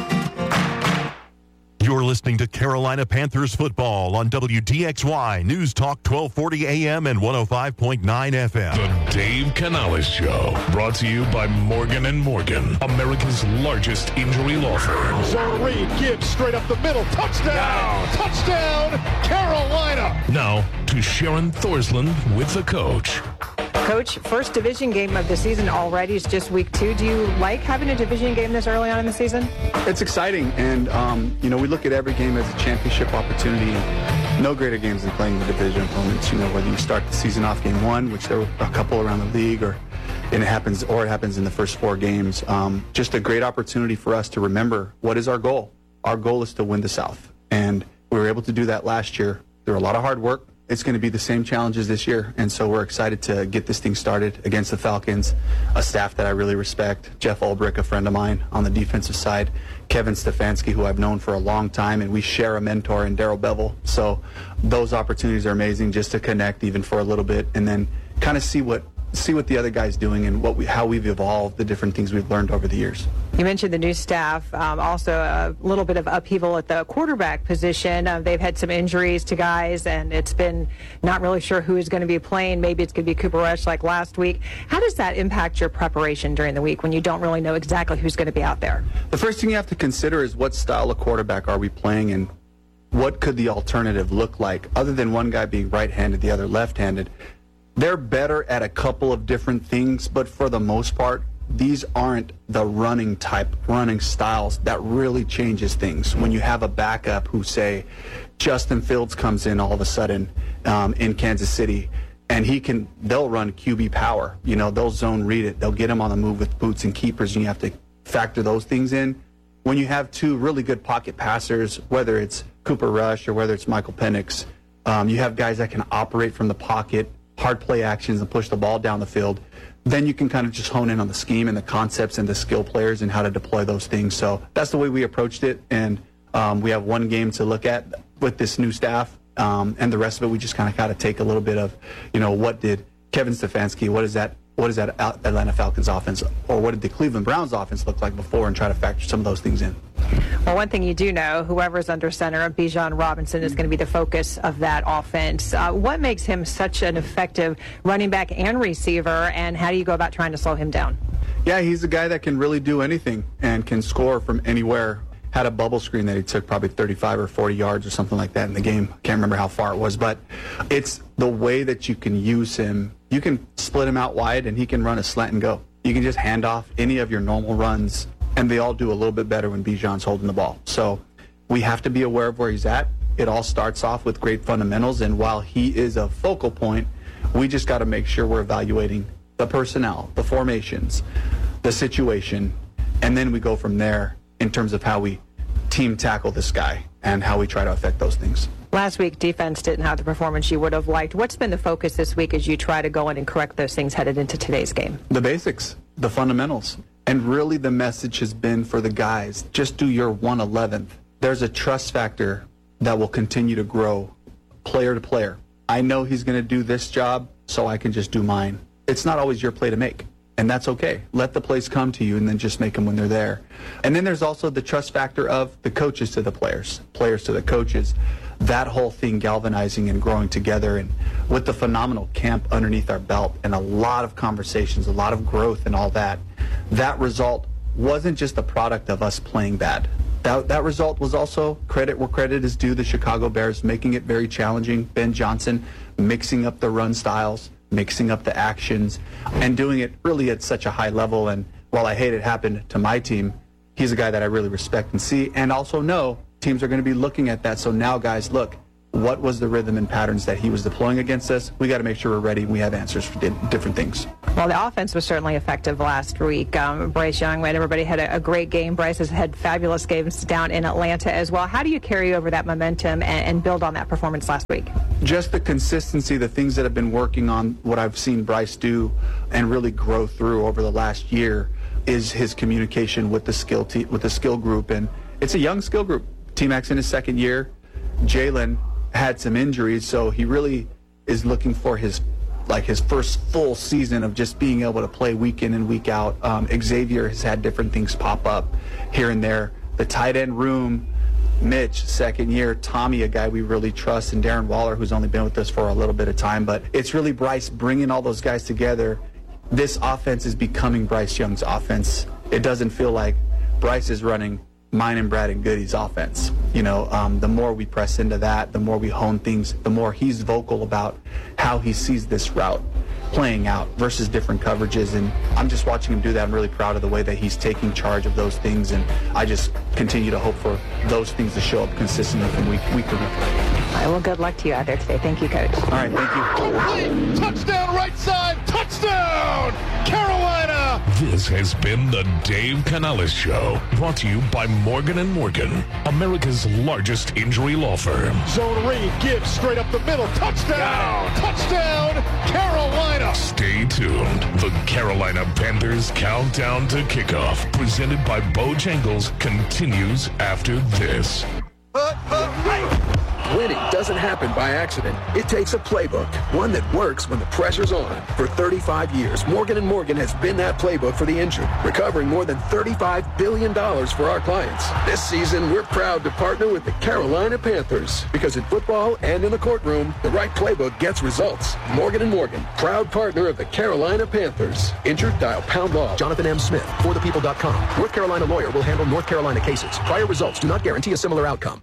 You're listening to Carolina Panthers football on W D X Y News Talk twelve forty A M and one oh five point nine F M. The Dave Canales Show, brought to you by Morgan and Morgan, America's largest injury law firm. Zone read, gives straight up the middle. Touchdown! Touchdown, Carolina! Now to Sharon Thorsland with the coach. Coach, first division game of the season already. It's just week two. Do you like having a division game this early on in the season? It's exciting, and um, you know, we look at every game as a championship opportunity. No greater games than playing the division opponents. You know, whether you start the season off game one, which there were a couple around the league, or and it happens, or it happens in the first four games. Um, just a great opportunity for us to remember what is our goal. Our goal is to win the South, and we were able to do that last year through a lot of hard work. It's going to be the same challenges this year, and so we're excited to get this thing started against the Falcons, a staff that I really respect. Jeff Ulbrich, a friend of mine on the defensive side, Kevin Stefanski, who I've known for a long time, and we share a mentor in Daryl Bevel. So those opportunities are amazing, just to connect even for a little bit, and then kind of see what see what the other guy's doing and what we, how we've evolved, the different things we've learned over the years. You mentioned the new staff, um, also a little bit of upheaval at the quarterback position. Uh, they've had some injuries to guys, and it's been not really sure who is going to be playing. Maybe it's going to be Cooper Rush like last week. How does that impact your preparation during the week when you don't really know exactly who's going to be out there? The first thing you have to consider is what style of quarterback are we playing, and what could the alternative look like, other than one guy being right-handed, the other left-handed. They're better at a couple of different things, but for the most part, these aren't the running type, running styles that really changes things. When you have a backup who, say, Justin Fields comes in all of a sudden um, in Kansas City, and he can, they'll run Q B power. You know, they'll zone read it. They'll get him on the move with boots and keepers, and you have to factor those things in. When you have two really good pocket passers, whether it's Cooper Rush or whether it's Michael Penix, um, you have guys that can operate from the pocket, hard play actions, and push the ball down the field. Then you can kind of just hone in on the scheme and the concepts and the skill players and how to deploy those things. So that's the way we approached it, and um, we have one game to look at with this new staff, um, and the rest of it we just kind of got to take a little bit of, you know, what did Kevin Stefanski, what is that, what is that Atlanta Falcons offense, or what did the Cleveland Browns offense look like before, and try to factor some of those things in. Well, one thing you do know, whoever's under center, Bijan Robinson is going to be the focus of that offense. Uh, what makes him such an effective running back and receiver, and how do you go about trying to slow him down? Yeah, he's a guy that can really do anything and can score from anywhere. Had a bubble screen that he took probably thirty-five or forty yards or something like that in the game. Can't remember how far it was, but it's the way that you can use him. You can split him out wide, and he can run a slant and go. You can just hand off any of your normal runs, and they all do a little bit better when Bijan's holding the ball. So we have to be aware of where he's at. It all starts off with great fundamentals, and while he is a focal point, we just got to make sure we're evaluating the personnel, the formations, the situation, and then we go from there in terms of how we team tackle this guy and how we try to affect those things. Last week, defense didn't have the performance you would have liked. What's been the focus this week as you try to go in and correct those things headed into today's game? The basics, the fundamentals. And really the message has been for the guys, just do your one eleventh. There's a trust factor that will continue to grow player to player. I know he's going to do this job, so I can just do mine. It's not always your play to make, and that's okay. Let the plays come to you and then just make them when they're there. And then there's also the trust factor of the coaches to the players, players to the coaches. That whole thing galvanizing and growing together, and with the phenomenal camp underneath our belt and a lot of conversations, a lot of growth and all that, that result wasn't just a product of us playing bad. That, that result was also credit where credit is due, the Chicago Bears making it very challenging, Ben Johnson mixing up the run styles, mixing up the actions, and doing it really at such a high level. And while I hate it happened to my team, he's a guy that I really respect and see, and also know teams are going to be looking at that. So now, guys, look, what was the rhythm and patterns that he was deploying against us? We got to make sure we're ready and we have answers for di- different things. Well, the offense was certainly effective last week. Um, Bryce Young, when everybody had a, a great game. Bryce has had fabulous games down in Atlanta as well. How do you carry over that momentum and, and build on that performance last week? Just the consistency, the things that have been working on, what I've seen Bryce do and really grow through over the last year is his communication with the skill te- with the skill group. And it's a young skill group. T-Mac's in his second year. Jalen had some injuries, so he really is looking for his like his first full season of just being able to play week in and week out. Um, Xavier has had different things pop up here and there. The tight end room, Mitch, second year. Tommy, a guy we really trust, and Darren Waller, who's only been with us for a little bit of time. But it's really Bryce bringing all those guys together. This offense is becoming Bryce Young's offense. It doesn't feel like Bryce is running mine and Brad and Goody's offense. You know, um, the more we press into that, the more we hone things, the more he's vocal about how he sees this route playing out versus different coverages. And I'm just watching him do that. I'm really proud of the way that he's taking charge of those things, and I just continue to hope for those things to show up consistently from week, week to week. All right, well, good luck to you out there today. Thank you, Coach. All right, thank you. Complete. Touchdown right side. Touchdown, Carolina. This has been the Dave Canales Show, brought to you by Morgan and Morgan, America's largest injury law firm. Zone read, gives straight up the middle. Touchdown. Touchdown, Carolina. Stay tuned. The Carolina Panthers countdown to kickoff, presented by Bojangles, continues after this. Winning doesn't happen by accident. It takes a playbook, one that works when the pressure's on. For thirty-five years, Morgan and Morgan has been that playbook for the injured, recovering more than thirty-five billion dollars for our clients. This season, we're proud to partner with the Carolina Panthers, because in football and in the courtroom, the right playbook gets results. Morgan and Morgan, proud partner of the Carolina Panthers. Injured, dial pound law. Jonathan M. Smith, for the people dot com. North Carolina lawyer will handle North Carolina cases. Prior results do not guarantee a similar outcome.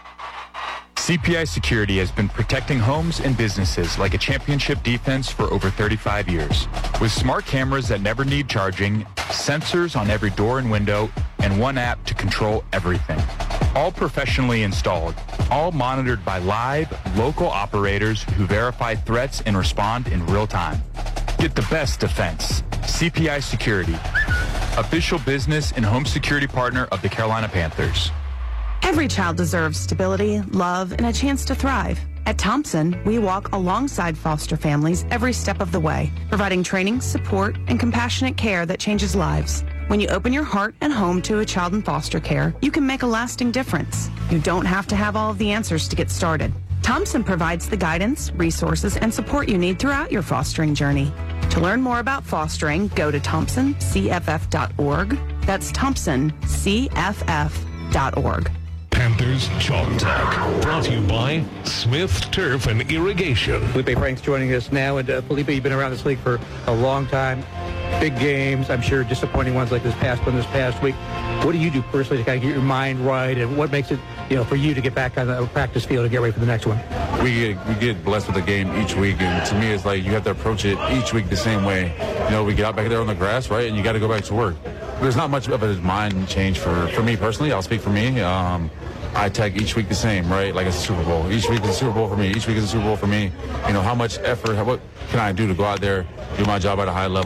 C P I Security has been protecting homes and businesses like a championship defense for over thirty-five years. With smart cameras that never need charging, sensors on every door and window, and one app to control everything. All professionally installed, all monitored by live, local operators who verify threats and respond in real time. Get the best defense. C P I Security, official business and home security partner of the Carolina Panthers. Every child deserves stability, love, and a chance to thrive. At Thompson, we walk alongside foster families every step of the way, providing training, support, and compassionate care that changes lives. When you open your heart and home to a child in foster care, you can make a lasting difference. You don't have to have all of the answers to get started. Thompson provides the guidance, resources, and support you need throughout your fostering journey. To learn more about fostering, go to thompson c f f dot org. That's thompson c f f dot org. Panthers Chalk Talk, brought to you by Smith Turf and Irrigation. Felipe Frank's joining us now, and uh, Felipe, you've been around this league for a long time. Big games, I'm sure disappointing ones like this past one this past week. What do you do personally to kind of get your mind right, and what makes it, you know, for you to get back on the practice field and get ready for the next one? We get, we get blessed with a game each week, and to me, it's like you have to approach it each week the same way. You know, we get out back there on the grass, right, and you got to go back to work. There's not much of a mind change for, for me personally. I'll speak for me. Um, I attack each week the same, right? Like it's a Super Bowl. Each week is a Super Bowl for me. Each week is a Super Bowl for me. You know, how much effort, how, what can I do to go out there, do my job at a high level,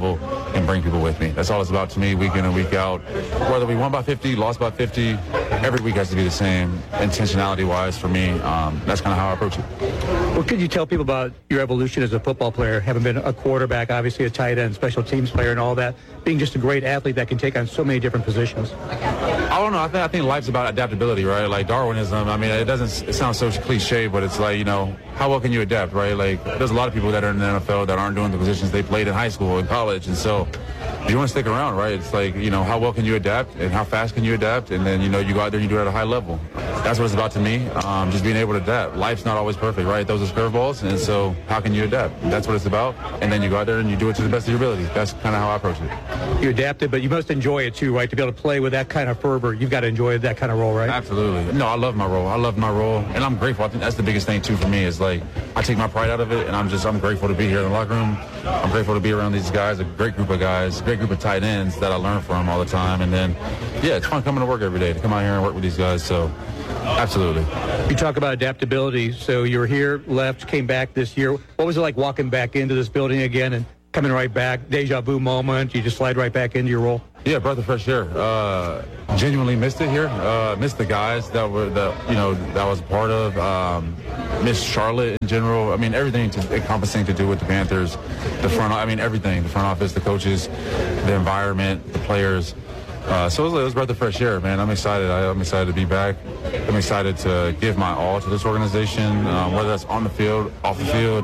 and bring people with me. That's all it's about to me, week in and week out. Whether we won by fifty, lost by fifty, every week has to be the same, intentionality-wise for me. Um, that's kind of how I approach it. What could you tell people about your evolution as a football player, having been a quarterback, obviously a tight end, special teams player and all that, being just a great athlete that can take on so many different positions? I don't know. I think I think life's about adaptability, right? Like Darwinism. I mean, it doesn't. It sounds so cliche, but it's like, you know, how well can you adapt, right? Like, there's a lot of people that are in the N F L that aren't doing the positions they played in high school and college, and so you want to stick around, right? It's like, you know, how well can you adapt and how fast can you adapt, and then, you know, you go out there and you do it at a high level. That's what it's about to me. Um, just being able to adapt. Life's not always perfect, right? Those are curveballs, and so how can you adapt? That's what it's about. And then you go out there and you do it to the best of your ability. That's kind of how I approach it. You adapted, but you must enjoy it too, right? To be able to play with that kind of fervor, you've got to enjoy that kind of role, right? Absolutely. No, I love my role. I love my role, and I'm grateful. I think that's the biggest thing too for me is like I take my pride out of it, and I'm just I'm grateful to be here in the locker room. I'm grateful to be around these guys, a great group of guys, a great group of tight ends that I learn from all the time. And then, yeah, it's fun coming to work every day, to come out here and work with these guys. So, absolutely. You talk about adaptability. So you were here, left, came back this year. What was it like walking back into this building again and coming right back? Deja vu moment. You just slide right back into your role. Yeah, breath of fresh air. Uh, genuinely missed it here. Uh, missed the guys that were that you know that I was a part of. Um, missed Charlotte in general. I mean, everything to, encompassing to do with the Panthers, the front. I mean, everything. The front office, the coaches, the environment, the players. Uh, so it was, it was breath of fresh air, man. I'm excited. I, I'm excited to be back. I'm excited to give my all to this organization, um, whether that's on the field, off the field.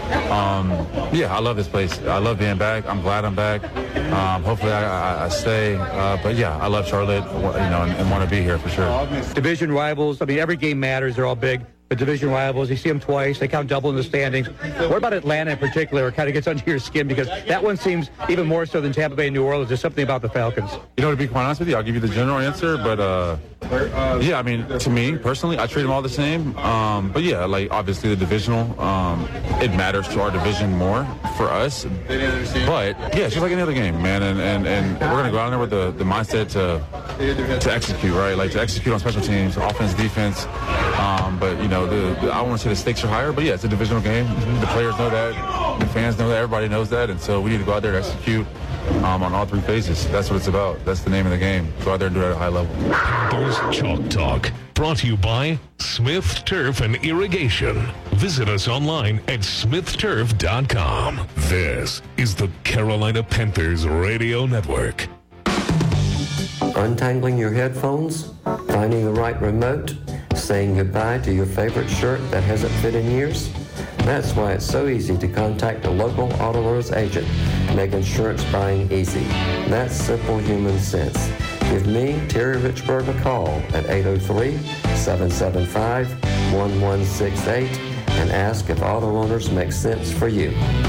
Um, yeah, I love this place. I love being back. I'm glad I'm back. Um, hopefully I, I, I stay. Uh, but yeah, I love Charlotte, you know, and, and want to be here for sure. Division rivals. I mean, every game matters. They're all big. But division rivals, you see them twice. They count double in the standings. What about Atlanta in particular? It kind of gets under your skin because that one seems even more so than Tampa Bay and New Orleans. There's something about the Falcons. You know, to be quite honest with you, I'll give you the general answer. But, uh, yeah, I mean, to me, personally, I treat them all the same. Um, but, yeah, like, obviously the divisional, um, it matters to our division more for us. But, yeah, it's just like any other game, man. And, and, and we're going to go out there with the, the mindset to to execute, right? Like, to execute on special teams, offense, defense. Um, but, you know, the, the, I want to say the stakes are higher. But, yeah, it's a divisional game. The players know that. The fans know that. Everybody knows that. And so we need to go out there and execute um, on all three phases. That's what it's about. That's the name of the game. Go out there and do it at a high level. Panthers Chalk Talk, brought to you by Smith Turf and Irrigation. Visit us online at smith turf dot com. This is the Carolina Panthers Radio Network. Untangling your headphones, finding the right remote, saying goodbye to your favorite shirt that hasn't fit in years? That's why it's so easy to contact a local Autoloans agent, make insurance buying easy. That's simple human sense. Give me, Terry Richburg, a call at eight oh three, seven seven five, one one six eight and ask if auto owners make sense for you.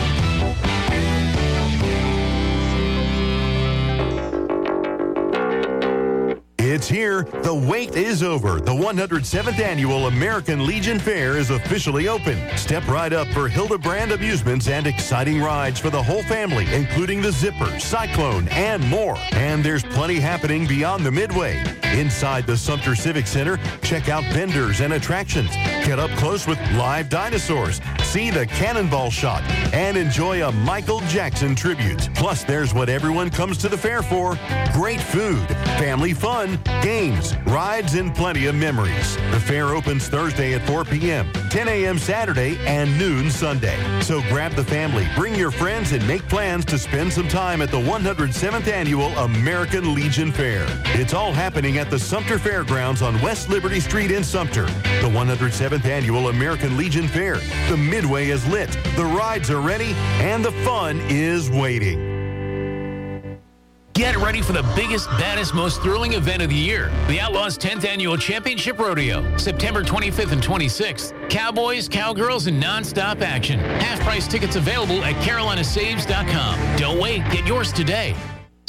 It's here. The wait is over. The one hundred seventh Annual American Legion Fair is officially open. Step right up for Hildebrand Amusements and exciting rides for the whole family, including the Zipper, Cyclone, and more. And there's plenty happening beyond the Midway. Inside the Sumter Civic Center, check out vendors and attractions. Get up close with live dinosaurs, see the cannonball shot, and enjoy a Michael Jackson tribute. Plus, there's what everyone comes to the fair for: great food, family fun, games, rides, and plenty of memories. The fair opens Thursday at four p.m., ten a.m. Saturday, and noon Sunday. So grab the family, bring your friends, and make plans to spend some time at the one hundred seventh Annual American Legion Fair. It's all happening at the Sumter Fairgrounds on West Liberty Street in Sumter. The one hundred seventh Annual American Legion Fair. The Midway is lit, the rides are ready, and the fun is waiting. Get ready for the biggest, baddest, most thrilling event of the year. The Outlaws tenth Annual Championship Rodeo. September twenty-fifth and twenty-sixth. Cowboys, cowgirls, and non-stop action. Half-price tickets available at carolina saves dot com. Don't wait. Get yours today.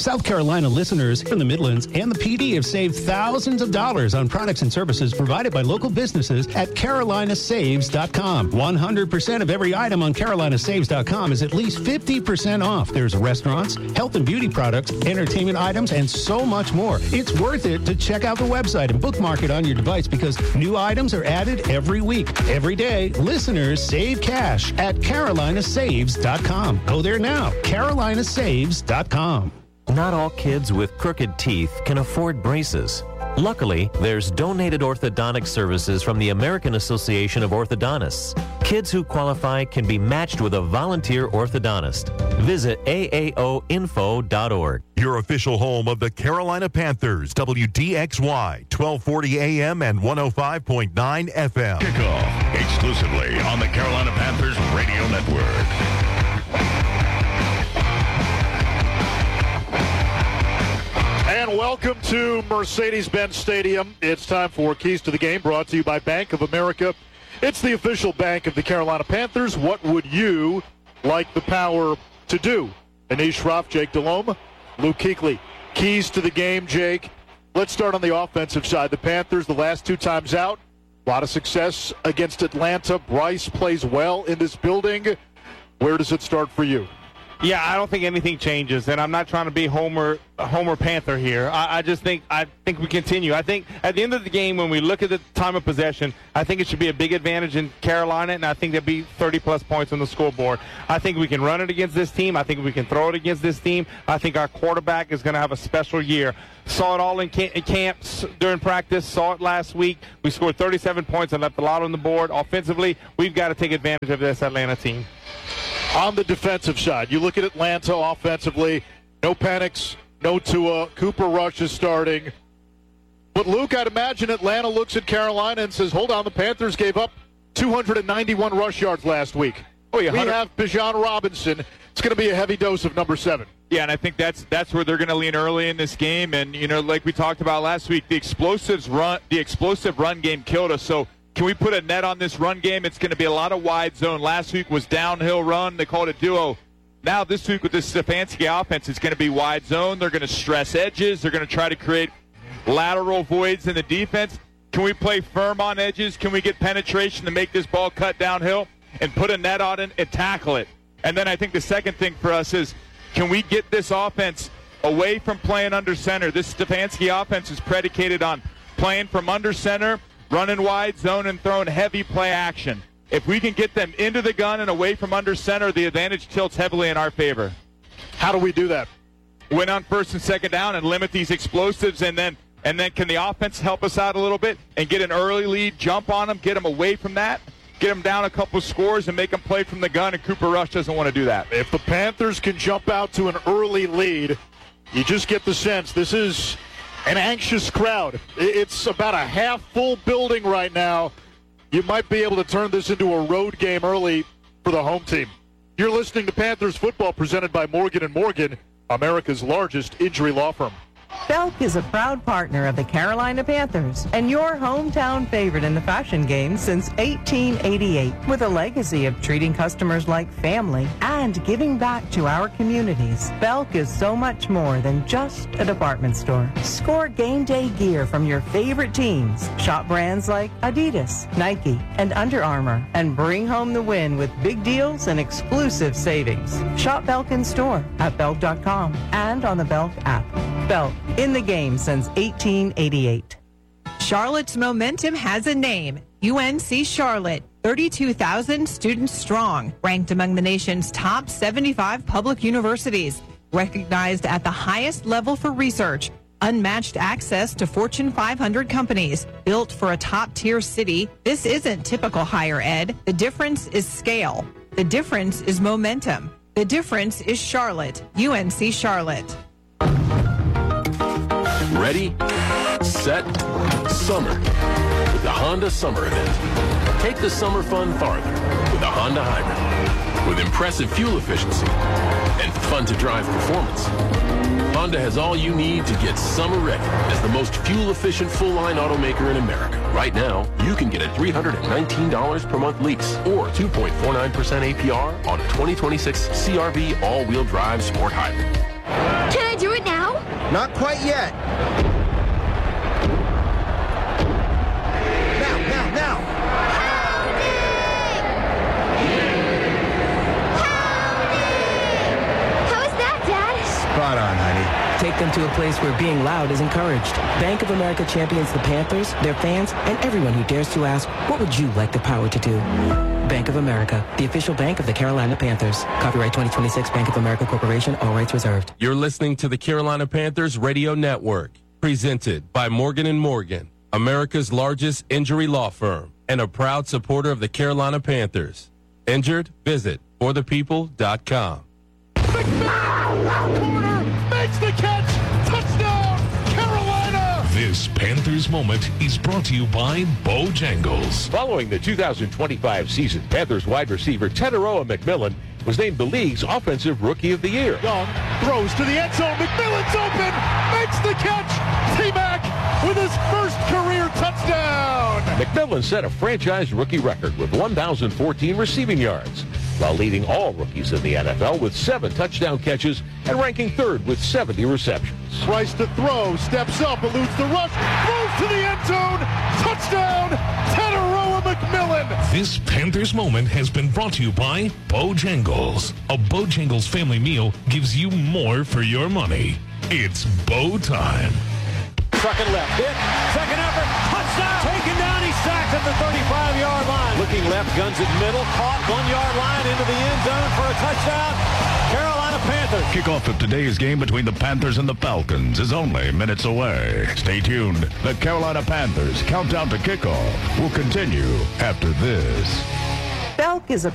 South Carolina listeners from the Midlands and the P D have saved thousands of dollars on products and services provided by local businesses at Carolina Saves dot com. one hundred percent of every item on Carolina Saves dot com is at least fifty percent off. There's restaurants, health and beauty products, entertainment items, and so much more. It's worth it to check out the website and bookmark it on your device because new items are added every week. Every day, listeners save cash at Carolina Saves dot com. Go there now. Carolina Saves dot com. Not all kids with crooked teeth can afford braces. Luckily, there's donated orthodontic services from the American Association of Orthodontists. Kids who qualify can be matched with a volunteer orthodontist. Visit A A O info dot org. Your official home of the Carolina Panthers, W D X Y, twelve forty A M and one oh five point nine F M. Kickoff exclusively on the Carolina Panthers Radio Network. And welcome to Mercedes-Benz Stadium. It's time for Keys to the Game, brought to you by Bank of America. It's the official bank of the Carolina Panthers. What would you like the power to do? Anish Shroff, Jake Delhomme, Luke Kuechly. Keys to the game, Jake. Let's start on the offensive side. The Panthers, the last two times out, a lot of success against Atlanta. Bryce plays well in this building. Where does it start for you? Yeah, I don't think anything changes, and I'm not trying to be Homer Homer Panther here. I, I just think I think we continue. I think at the end of the game, when we look at the time of possession, I think it should be a big advantage in Carolina, and I think there'll be thirty-plus points on the scoreboard. I think we can run it against this team. I think we can throw it against this team. I think our quarterback is going to have a special year. Saw it all in, camp, in camps during practice. Saw it last week. We scored thirty-seven points and left a lot on the board. Offensively, we've got to take advantage of this Atlanta team. On the defensive side, you look at Atlanta offensively, no panics, no Tua, Cooper Rush is starting. But, Luke, I'd imagine Atlanta looks at Carolina and says, hold on, the Panthers gave up two hundred ninety-one rush yards last week. Oh, yeah, we have Bijan Robinson. It's going to be a heavy dose of number seven. Yeah, and I think that's that's where they're going to lean early in this game. And, you know, like we talked about last week, the explosives run, the explosive run game killed us. So, can we put a net on this run game? It's going to be a lot of wide zone. Last week was downhill run. They called it duo. Now this week with this Stefanski offense, it's going to be wide zone. They're going to stress edges. They're going to try to create lateral voids in the defense. Can we play firm on edges? Can we get penetration to make this ball cut downhill and put a net on it and tackle it? And then I think the second thing for us is, can we get this offense away from playing under center? This Stefanski offense is predicated on playing from under center, running wide zone, and throwing heavy play action. If we can get them into the gun and away from under center, the advantage tilts heavily in our favor. How do we do that? Win on first and second down and limit these explosives, and then and then can the offense help us out a little bit and get an early lead, jump on them, get them away from that, get them down a couple scores, and make them play from the gun, and Cooper Rush doesn't want to do that. If the Panthers can jump out to an early lead, you just get the sense this is an anxious crowd. It's about a half-full building right now. You might be able to turn this into a road game early for the home team. You're listening to Panthers football presented by Morgan and Morgan, America's largest injury law firm. Belk is a proud partner of the Carolina Panthers and your hometown favorite in the fashion game since eighteen eighty-eight. With a legacy of treating customers like family and giving back to our communities, Belk is so much more than just a department store. Score game day gear from your favorite teams. Shop brands like Adidas, Nike, and Under Armour, and bring home the win with big deals and exclusive savings. Shop Belk in store at belk dot com and on the Belk app. Belk, in the game since eighteen eighty-eight. Charlotte's momentum has a name, U N C Charlotte. thirty-two thousand students strong, ranked among the nation's top seventy-five public universities, recognized at the highest level for research, unmatched access to Fortune five hundred companies, built for a top-tier city. This isn't typical higher ed. The difference is scale. The difference is momentum. The difference is Charlotte, U N C Charlotte. Ready, set, summer with the Honda Summer Event. Take the summer fun farther with a Honda Hybrid. With impressive fuel efficiency and fun-to-drive performance, Honda has all you need to get summer ready as the most fuel-efficient full-line automaker in America. Right now, you can get a three hundred nineteen dollars per month lease or two point four nine percent A P R on a twenty twenty-six C R V all-wheel drive sport hybrid. Can I to do it now? Not quite yet. Now, now, now. How is that, Dad? Spot on, honey. Take them to a place where being loud is encouraged. Bank of America champions the Panthers, their fans, and everyone who dares to ask, what would you like the power to do? Bank of America, the official bank of the Carolina Panthers. Copyright twenty twenty-six Bank of America Corporation, all rights reserved. You're listening to the Carolina Panthers Radio Network, presented by Morgan and Morgan, America's largest injury law firm, and a proud supporter of the Carolina Panthers. Injured? Visit for the people dot com. Corner makes the catch. Touchdown, Carolina. This Panthers moment is brought to you by Bojangles. Following the two thousand twenty-five season, Panthers wide receiver Teteroa McMillan was named the league's Offensive Rookie of the Year. Young throws to the end zone. McMillan's open. Makes the catch. T-Mac with his first career touchdown. McMillan set a franchise rookie record with one thousand fourteen receiving yards, while leading all rookies in the N F L with seven touchdown catches and ranking third with seventy receptions. Tries to throw, steps up, eludes the rush, throws to the end zone. Touchdown, Teteroa McMillan. This Panthers moment has been brought to you by Bojangles. A Bojangles family meal gives you more for your money. It's Bo time. Trucking left, hit, second effort, touchdown, taken down, he's sacked at the thirty-five-yard line. Looking left, guns at middle, caught, one-yard line into the end zone for a touchdown. Carolina Panthers. Kickoff of today's game between the Panthers and the Falcons is only minutes away. Stay tuned. The Carolina Panthers countdown to kickoff will continue after this. Belk is a